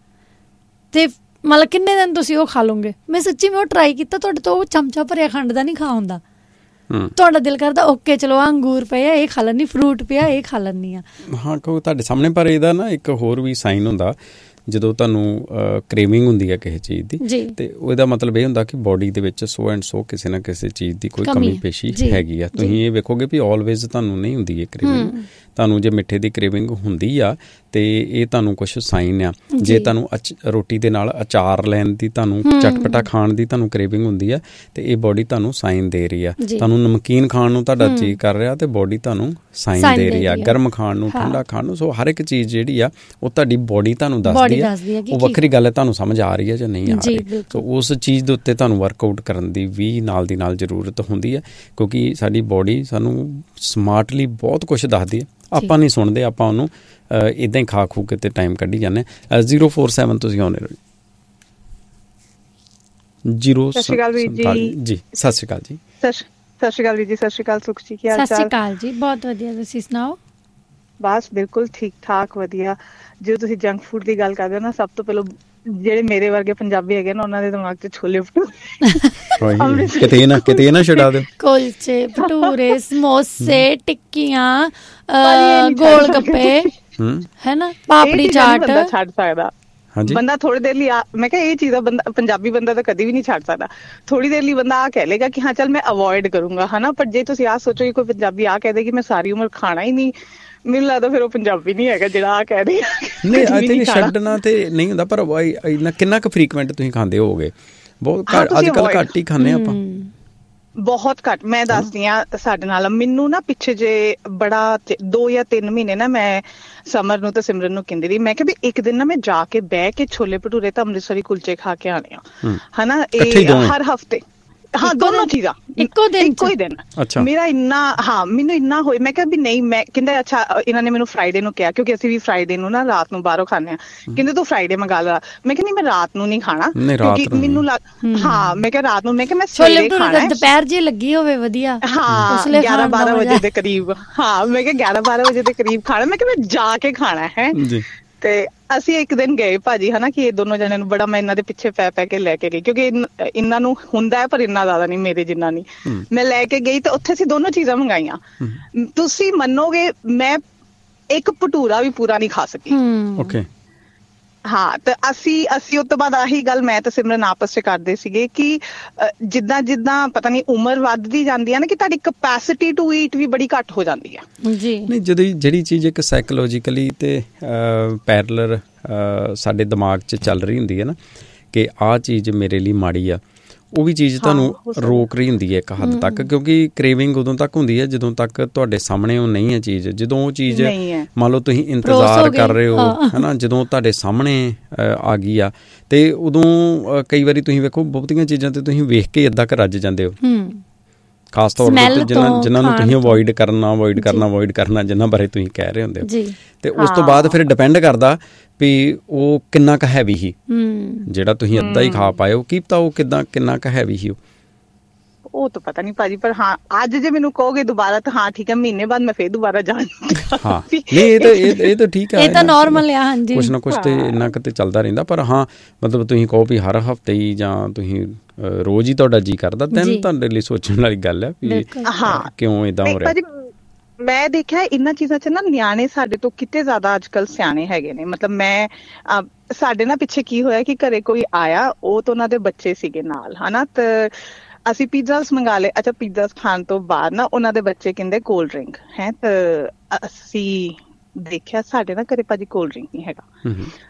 ਤੇ ਮਤਲਬ ਕਿੰਨੇ ਦਿਨ ਤੁਸੀਂ ਉਹ ਖਾ ਲਓਗੇ? ਮੈਂ ਸੱਚੀ ਮੈਂ ਉਹ ਟਰਾਈ ਕੀਤਾ, ਤੁਹਾਡੇ ਤੋਂ ਉਹ ਚਮਚਾ ਭਰਿਆ ਖੰਡ ਦਾ ਨਹੀਂ ਖਾ ਹੁੰਦਾ, ਤੁਹਾਡਾ ਦਿਲ ਕਰਦਾ ਓਕੇ ਚਲੋ ਅੰਗੂਰ ਪਏ ਆ ਇਹ ਖਾ ਲੈਂਦੀ, ਫਰੂਟ ਪਿਆ ਇਹ ਖਾ ਲੈਂਦੀ ਆ। ਹਾਂ ਕਿਉਂਕਿ ਤੁਹਾਡੇ ਸਾਹਮਣੇ, ਪਰ ਇਹਦਾ ਨਾ ਇੱਕ ਹੋਰ ਵੀ ਸਾਈਨ ਹੁੰਦਾ ਜਦੋਂ ਤੁਹਾਨੂੰ ਕ੍ਰੇਵਿੰਗ ਹੁੰਦੀ ਹੈ ਕਿਸੇ ਚੀਜ਼ ਦੀ, ਤੇ ਉਹਦਾ ਮਤਲਬ ਇਹ ਹੁੰਦਾ ਕਿ ਬੋਡੀ ਦੇ ਵਿੱਚ ਸੋ ਐਂਡ ਸੋ ਕਿਸੇ ਨਾ ਕਿਸੇ ਚੀਜ਼ ਦੀ ਕੋਈ ਕਮੀ ਪੇਸ਼ੀ ਹੈਗੀ ਆ। ਤੁਸੀਂ ਇਹ ਵੇਖੋਗੇ ਵੀ ਆਲਵੇਜ਼ ਤੁਹਾਨੂੰ ਨਹੀਂ ਹੁੰਦੀ ਇਹ ਕ੍ਰੇਵਿੰਗ, ਤੁਹਾਨੂੰ ਜੇ ਮਿੱਠੇ ਦੀ ਕ੍ਰੇਵਿੰਗ ਹੁੰਦੀ ਆ ਤੇ ਇਹ ਤੁਹਾਨੂੰ ਕੁਛ ਸਾਈਨ ਆ। ਜੇ ਤੁਹਾਨੂੰ ਰੋਟੀ ਦੇ ਨਾਲ ਅਚਾਰ ਲੈਣ ਦੀ, ਤੁਹਾਨੂੰ ਚਟਪਟਾ ਖਾਣ ਦੀ ਤੁਹਾਨੂੰ ਕ੍ਰੇਵਿੰਗ ਹੁੰਦੀ ਆ ਤੇ ਇਹ ਬੋਡੀ ਤੁਹਾਨੂੰ ਸਾਈਨ ਦੇ ਰਹੀ ਆ। ਤੁਹਾਨੂੰ ਨਮਕੀਨ ਖਾਣ ਨੂੰ ਤੁਹਾਡਾ ਜੀਅ ਕਰ ਰਿਹਾ ਤੇ ਬੋਡੀ ਤੁਹਾਨੂੰ ਸਾਈਨ ਦੇ ਰਹੀ ਆ, ਗਰਮ ਖਾਣ ਨੂੰ, ਠੰਡਾ ਖਾਣ ਨੂੰ। ਸੋ ਹਰ ਇੱਕ ਚੀਜ਼ ਜਿਹੜੀ ਆ ਉਹ ਤੁਹਾਡੀ ਬੋਡੀ ਤੁਹਾਨੂੰ ਦੱਸਦੀ ਆ। ਉਹ ਵੱਖਰੀ ਗੱਲ ਹੈ ਤੁਹਾਨੂੰ ਸਮਝ ਆ ਰਹੀ ਹੈ ਜਾਂ ਨਹੀਂ ਆ ਰਹੀ। ਸੋ ਉਸ ਚੀਜ਼ ਦੇ ਉੱਤੇ ਤੁਹਾਨੂੰ ਵਰਕਆਊਟ ਕਰਨ ਦੀ ਵੀ ਨਾਲ ਦੀ ਨਾਲ ਜ਼ਰੂਰਤ ਹੁੰਦੀ ਹੈ, ਕਿਉਂਕਿ ਸਾਡੀ ਬੋਡੀ ਸਾਨੂੰ ਸਮਾਰਟਲੀ ਬਹੁਤ ਕੁਛ ਦੱਸਦੀ ਹੈ, ਆਪਾਂ ਨਹੀਂ ਸੁਣਦੇ, ਆਪਾਂ ਉਹਨੂੰ ਇੱਦਾਂ ਹੀ ਖਾ ਖੂ ਕੇ ਤੇ ਟਾਈਮ ਕੱਢੀ ਜਾਂਦੇ। 047 ਤੁਸੀਂ ਆਉਣੇ ਰਹੋ। 0 ਸਤਿ ਸ਼੍ਰੀ ਅਕਾਲ ਵੀਰ ਜੀ। ਸਤਿ ਸ਼੍ਰੀ ਅਕਾਲ ਜੀ। ਸਤਿ ਸ਼੍ਰੀ ਅਕਾਲ ਵੀਰ ਜੀ। ਸਤਿ ਸ਼੍ਰੀ ਅਕਾਲ ਸੁਖ ਜੀ, ਕੀ ਹਾਲ ਚਾਲ? ਸਤਿ ਸ਼੍ਰੀ ਅਕਾਲ ਜੀ, ਬਹੁਤ ਵਧੀਆ, ਤੁਸੀਂ ਸੁਣਾਓ? ਬਸ ਬਿਲਕੁਲ ਠੀਕ ਠਾਕ ਵਧੀਆ। ਜੇ ਤੁਸੀਂ ਜੰਕ ਫੂਡ ਦੀ ਗੱਲ ਕਰਦੇ ਹੋ ਨਾ, ਸਭ ਤੋਂ ਪਹਿਲਾਂ ਜਿਹੜੇ ਮੇਰੇ ਵਰਗੇ ਪੰਜਾਬੀ ਹੈਗੇ ਨਾ, ਉਹਨਾਂ ਦੇ ਦਿਮਾਗ 'ਚ ਛੋਲੇ ਭਟੂਰੇ ਕਿਤੇ ਨਾ ਛਡਾ ਦਿਓ। ਕੁਲਚੇ, ਭਟੂਰੇ, ਸਮੋਸੇ, ਟਿੱਕੀਆਂ, ਗੋਲ ਗੱਪੇ, ਹੈ ਨਾ, ਪਾਪੜੀ ਚਾਟ ਛੱਡ ਸਕਦਾ ਬੰਦਾ ਥੋੜੀ ਦੇਰ ਲਈ। ਮੈਂ ਕਿਹਾ ਇਹ ਚੀਜ਼ਾਂ ਬੰਦਾ, ਪੰਜਾਬੀ ਬੰਦਾ ਤਾਂ ਕਦੀ ਵੀ ਨਹੀਂ ਛੱਡ ਸਕਦਾ। ਥੋੜੀ ਦੇਰ ਲਈ ਬੰਦਾ ਆਹ ਕਹਿ ਲੇਗਾ ਕਿ ਹਾਂ ਚੱਲ ਮੈਂ ਅਵੋਇਡ ਕਰੂੰਗਾ, ਹਨਾ। ਪਰ ਜੇ ਤੁਸੀਂ ਆਹ ਸੋਚੋ ਕਿ ਕੋਈ ਪੰਜਾਬੀ ਆਹ ਕਹਿ ਦੇ ਕਿ ਮੈਂ ਸਾਰੀ ਉਮਰ ਖਾਣਾ ਹੀ ਨਹੀਂ, ਮੈਨੂੰ ਲੱਗਦਾ ਫਿਰ ਉਹ ਪੰਜਾਬੀ ਨਹੀਂ ਹੈਗਾ ਜਿਹੜਾ ਆਹ ਕਹਿ ਦੇ। ਨਹੀਂ, ਛੱਡਣਾ ਤੇ ਨਹੀਂ ਹੁੰਦਾ, ਪਰ ਕਿੰਨਾ ਕੁ ਫ੍ਰੀਕੁਐਂਟ ਤੁਸੀਂ ਖਾਂਦੇ ਹੋਵੋਗੇ? ਬਹੁਤ ਘੱਟ, ਅੱਜ ਕੱਲ੍ਹ ਘੱਟ ਹੀ ਖਾਂਦੇ ਆਪਾਂ, ਬਹੁਤ ਘੱਟ। ਮੈਂ ਦੱਸਦੀ ਹਾਂ ਸਾਡੇ ਨਾਲ, ਮੈਨੂੰ ਨਾ ਪਿੱਛੇ ਜੇ ਬੜਾ 2 ਜਾਂ 3 ਮਹੀਨੇ ਨਾ ਮੈਂ ਸਮਰ ਨੂੰ ਤੇ ਸਿਮਰਨ ਨੂੰ ਕਹਿੰਦੀ ਰਹੀ, ਮੈਂ ਕਿਹਾ ਵੀ ਇੱਕ ਦਿਨ ਨਾ ਮੈਂ ਜਾ ਕੇ ਬਹਿ ਕੇ ਛੋਲੇ ਭਟੂਰੇ ਤੇ ਅੰਮ੍ਰਿਤਸਰੀ ਕੁਲਚੇ ਖਾ ਕੇ ਆਣੇ ਆ, ਹਨਾ। ਇਹ ਹਰ ਹਫ਼ਤੇ, ਹਾਂ, ਦੋਨੋਂ ਚੀਜ਼ਾਂ ਇੱਕੋ ਹੀ ਦਿਨ। ਮੇਰਾ ਇੰਨਾ, ਹਾਂ, ਮੈਨੂੰ ਇੰਨਾ ਹੋਇਆ, ਮੈਂ ਕਿਹਾ ਵੀ ਨਹੀਂ, ਮੈਂ ਕਹਿੰਦੇ ਅੱਛਾ, ਇਹਨਾਂ ਨੇ ਮੈਨੂੰ ਫਰਾਈਡੇ ਨੂੰ ਕਿਹਾ, ਕਿਉਂਕਿ ਅਸੀਂ ਵੀ ਫਰਾਈਡੇ ਨੂੰ ਨਾ ਰਾਤ ਨੂੰ ਬਾਹਰੋਂ ਖਾਂਦੇ ਹਾਂ, ਕਹਿੰਦੇ ਤੂੰ ਫਰਾਈਡੇ ਮੰਗਾ ਲਾ। ਮੈਂ ਕਿਹਾ ਨਹੀਂ, ਮੈਂ ਰਾਤ ਨੂੰ ਨਹੀਂ ਖਾਣਾ, ਕਿਉਂਕਿ ਮੈਨੂੰ ਹਾਂ, ਮੈਂ ਕਿਹਾ ਰਾਤ ਨੂੰ, ਮੈਂ ਕਿਹਾ ਮੈਂ ਸਵੇਰੇ ਖਾਣਾ, ਦੁਪਹਿਰ ਜੇ ਲੱਗੀ ਹੋਵੇ ਵਧੀਆ, ਹਾਂ, 11-12 ਵਜੇ ਦੇ ਕਰੀਬ, ਹਾਂ, ਮੈਂ ਕਿਹਾ 11-12 ਵਜੇ ਦੇ ਕਰੀਬ ਖਾਣਾ, ਮੈਂ ਕਿਹਾ ਮੈਂ ਜਾ ਕੇ ਖਾਣਾ ਹੈ। ਤੇ ਅਸੀਂ ਇੱਕ ਦਿਨ ਗਏ ਭਾਜੀ, ਹਨਾ, ਕਿ ਇਹ ਦੋਨੋਂ ਜਣਿਆਂ ਨੂੰ ਬੜਾ ਮੈਂ ਇਹਨਾਂ ਦੇ ਪਿੱਛੇ ਪੈ ਕੇ ਲੈ ਕੇ ਗਈ, ਕਿਉਂਕਿ ਇਹਨਾਂ ਨੂੰ ਹੁੰਦਾ ਹੈ ਪਰ ਇੰਨਾ ਜ਼ਿਆਦਾ ਨਹੀਂ, ਮੇਰੇ ਜਿੰਨਾ ਨਹੀਂ। ਮੈਂ ਲੈ ਕੇ ਗਈ ਤੇ ਉੱਥੇ ਅਸੀਂ ਦੋਨੋਂ ਚੀਜ਼ਾਂ ਮੰਗਾਈਆਂ। ਤੁਸੀਂ ਮੰਨੋਗੇ, ਮੈਂ ਇੱਕ ਭਟੂਰਾ ਵੀ ਪੂਰਾ ਨਹੀਂ ਖਾ ਸਕੀ। ਹਾਂ, ਤੇ ਅਸੀਂ ਉਸ ਤੋਂ ਬਾਅਦ ਆਹੀ ਗੱਲ ਮੈਂ ਤੇ ਸਿਮਰਨ ਆਪਸ 'ਚ ਕਰਦੇ ਸੀਗੇ ਕਿ ਜਿੱਦਾਂ ਪਤਾ ਨਹੀਂ ਉਮਰ ਵੱਧਦੀ ਜਾਂਦੀ ਹੈ ਨਾ, ਕਿ ਤੁਹਾਡੀ ਕਪੈਸਿਟੀ ਟੂ ਈਟ ਵੀ ਬੜੀ ਘੱਟ ਹੋ ਜਾਂਦੀ ਹੈ ਜੀ। ਨਹੀਂ, ਜਦੋਂ ਜਿਹੜੀ ਚੀਜ਼ ਇੱਕ ਸਾਈਕੋਲੋਜੀਕਲੀ ਤੇ ਪੈਰਲਰ ਸਾਡੇ ਦਿਮਾਗ 'ਚ ਚੱਲ ਰਹੀ ਹੁੰਦੀ ਹੈ ਨਾ, ਕਿ ਆਹ ਚੀਜ਼ ਮੇਰੇ ਲਈ ਮਾੜੀ ਆ, ਉਹ ਵੀ ਚੀਜ਼ ਤੁਹਾਨੂੰ ਰੋਕ ਰਹੀ ਹੁੰਦੀ ਹੈ ਇੱਕ ਹੱਦ ਤੱਕ, ਕਿਉਂਕਿ ਕ੍ਰੇਵਿੰਗ ਉਦੋਂ ਤੱਕ ਹੁੰਦੀ ਹੈ ਜਦੋਂ ਤੱਕ ਤੁਹਾਡੇ ਸਾਹਮਣੇ ਉਹ ਨਹੀਂ ਹੈ ਚੀਜ਼। ਜਦੋਂ ਉਹ ਚੀਜ਼ ਮੰਨ ਲਓ ਤੁਸੀਂ ਇੰਤਜ਼ਾਰ ਕਰ ਰਹੇ ਹੋ, ਹਨਾ, ਜਦੋਂ ਤੁਹਾਡੇ ਸਾਹਮਣੇ ਆ ਗਈ ਆ, ਤੇ ਉਦੋਂ ਕਈ ਵਾਰੀ ਤੁਸੀਂ ਵੇਖੋ ਬਹੁਤੀਆਂ ਚੀਜ਼ਾਂ ਤੇ ਤੁਸੀਂ ਵੇਖ ਕੇ ਏਦਾਂ ਰੱਜ ਜਾਂਦੇ ਹੋ, ਖਾਸ ਤੌਰ ਤੇ ਜਿਨ੍ਹਾਂ ਨੂੰ ਤੁਸੀਂ ਅਵੋਇਡ ਕਰਨਾ ਜਿਨ੍ਹਾਂ ਬਾਰੇ ਤੁਸੀਂ ਕਹਿ ਰਹੇ ਹੁੰਦੇ ਹੋ। ਤੇ ਉਸ ਤੋਂ ਬਾਅਦ ਫਿਰ ਡਿਪੈਂਡ ਕਰਦਾ ਵੀ ਉਹ ਕਿੰਨਾ ਕੁ ਹੈਵੀ ਸੀ, ਜਿਹੜਾ ਤੁਸੀਂ ਅੱਧਾ ਹੀ ਖਾ ਪਾਏ ਹੋ, ਕੀ ਪਤਾ ਉਹ ਕਿੰਨਾ ਕੁ ਹੈਵੀ ਸੀ। ਉਹ ਤਾਂ ਪਤਾ ਨਹੀਂ ਭਾਜੀ, ਪਰ ਹਾਂ, ਅੱਜ ਜੇ ਮੈਨੂੰ ਕਹੋਗੇ ਦੁਬਾਰਾ ਤਾਂ ਹਾਂ ਠੀਕ ਹੈ, ਮਹੀਨੇ ਬਾਅਦ ਮੈਂ ਫੇਰ ਦੁਬਾਰਾ ਜਾਣਾ। ਹਾਂ, ਨਹੀਂ, ਇਹ ਤਾਂ ਠੀਕ ਹੈ, ਇਹ ਤਾਂ ਨਾਰਮਲ ਆ। ਹਾਂਜੀ, ਕੁਛ ਨਾ ਕੁਛ ਤੇ ਇੰਨਾ ਕਿਤੇ ਚੱਲਦਾ ਰਹਿੰਦਾ, ਪਰ ਹਾਂ, ਮਤਲਬ ਤੁਸੀਂ ਕਹੋ ਵੀ ਹਰ ਹਫ਼ਤੇ ਹੀ ਜਾਂ ਤੁਸੀਂ ਰੋਜ਼ ਹੀ ਤੁਹਾਡਾ ਜੀ ਕਰਦਾ, ਤਾਂ ਤੁਹਾਡੇ ਲਈ ਸੋਚਣ ਵਾਲੀ ਗੱਲ ਹੈ ਵੀ ਕਿਉਂ ਏਦਾਂ ਹੋ ਰਿਹਾ। ਮੈਂ ਦੇਖਿਆ ਇਹਨਾਂ ਚੀਜ਼ਾਂ 'ਚ ਨਾ ਨਿਆਣੇ ਸਾਡੇ ਤੋਂ ਕਿਤੇ ਜ਼ਿਆਦਾ ਅੱਜ ਕੱਲ੍ਹ ਸਿਆਣੇ ਹੈਗੇ ਨੇ। ਮਤਲਬ ਸਾਡੇ ਨਾ ਪਿੱਛੇ ਕੀ ਹੋਇਆ ਕਿ ਘਰੇ ਕੋਈ ਆਇਆ, ਉਹ ਤਾਂ ਉਹਨਾਂ ਦੇ ਬੱਚੇ ਸੀਗੇ ਨਾਲ, ਹਨਾ, ਤੇ ਅਸੀਂ ਪੀਜ਼ਾਸ ਮੰਗਾ ਲਏ। ਅੱਛਾ, ਪੀਜ਼ਾਸ ਖਾਣ ਤੋਂ ਬਾਅਦ ਨਾ ਉਹਨਾਂ ਦੇ ਬੱਚੇ ਕਹਿੰਦੇ ਕੋਲਡ ਡਰਿੰਕ ਹੈ, ਤੇ ਅਸੀਂ ਦੇਖਿਆ ਸਾਡੇ ਨਾ ਘਰੇ ਭਾਜੀ ਕੋਲਡ ਡਰਿੰਕ ਨਹੀਂ ਹੈਗਾ।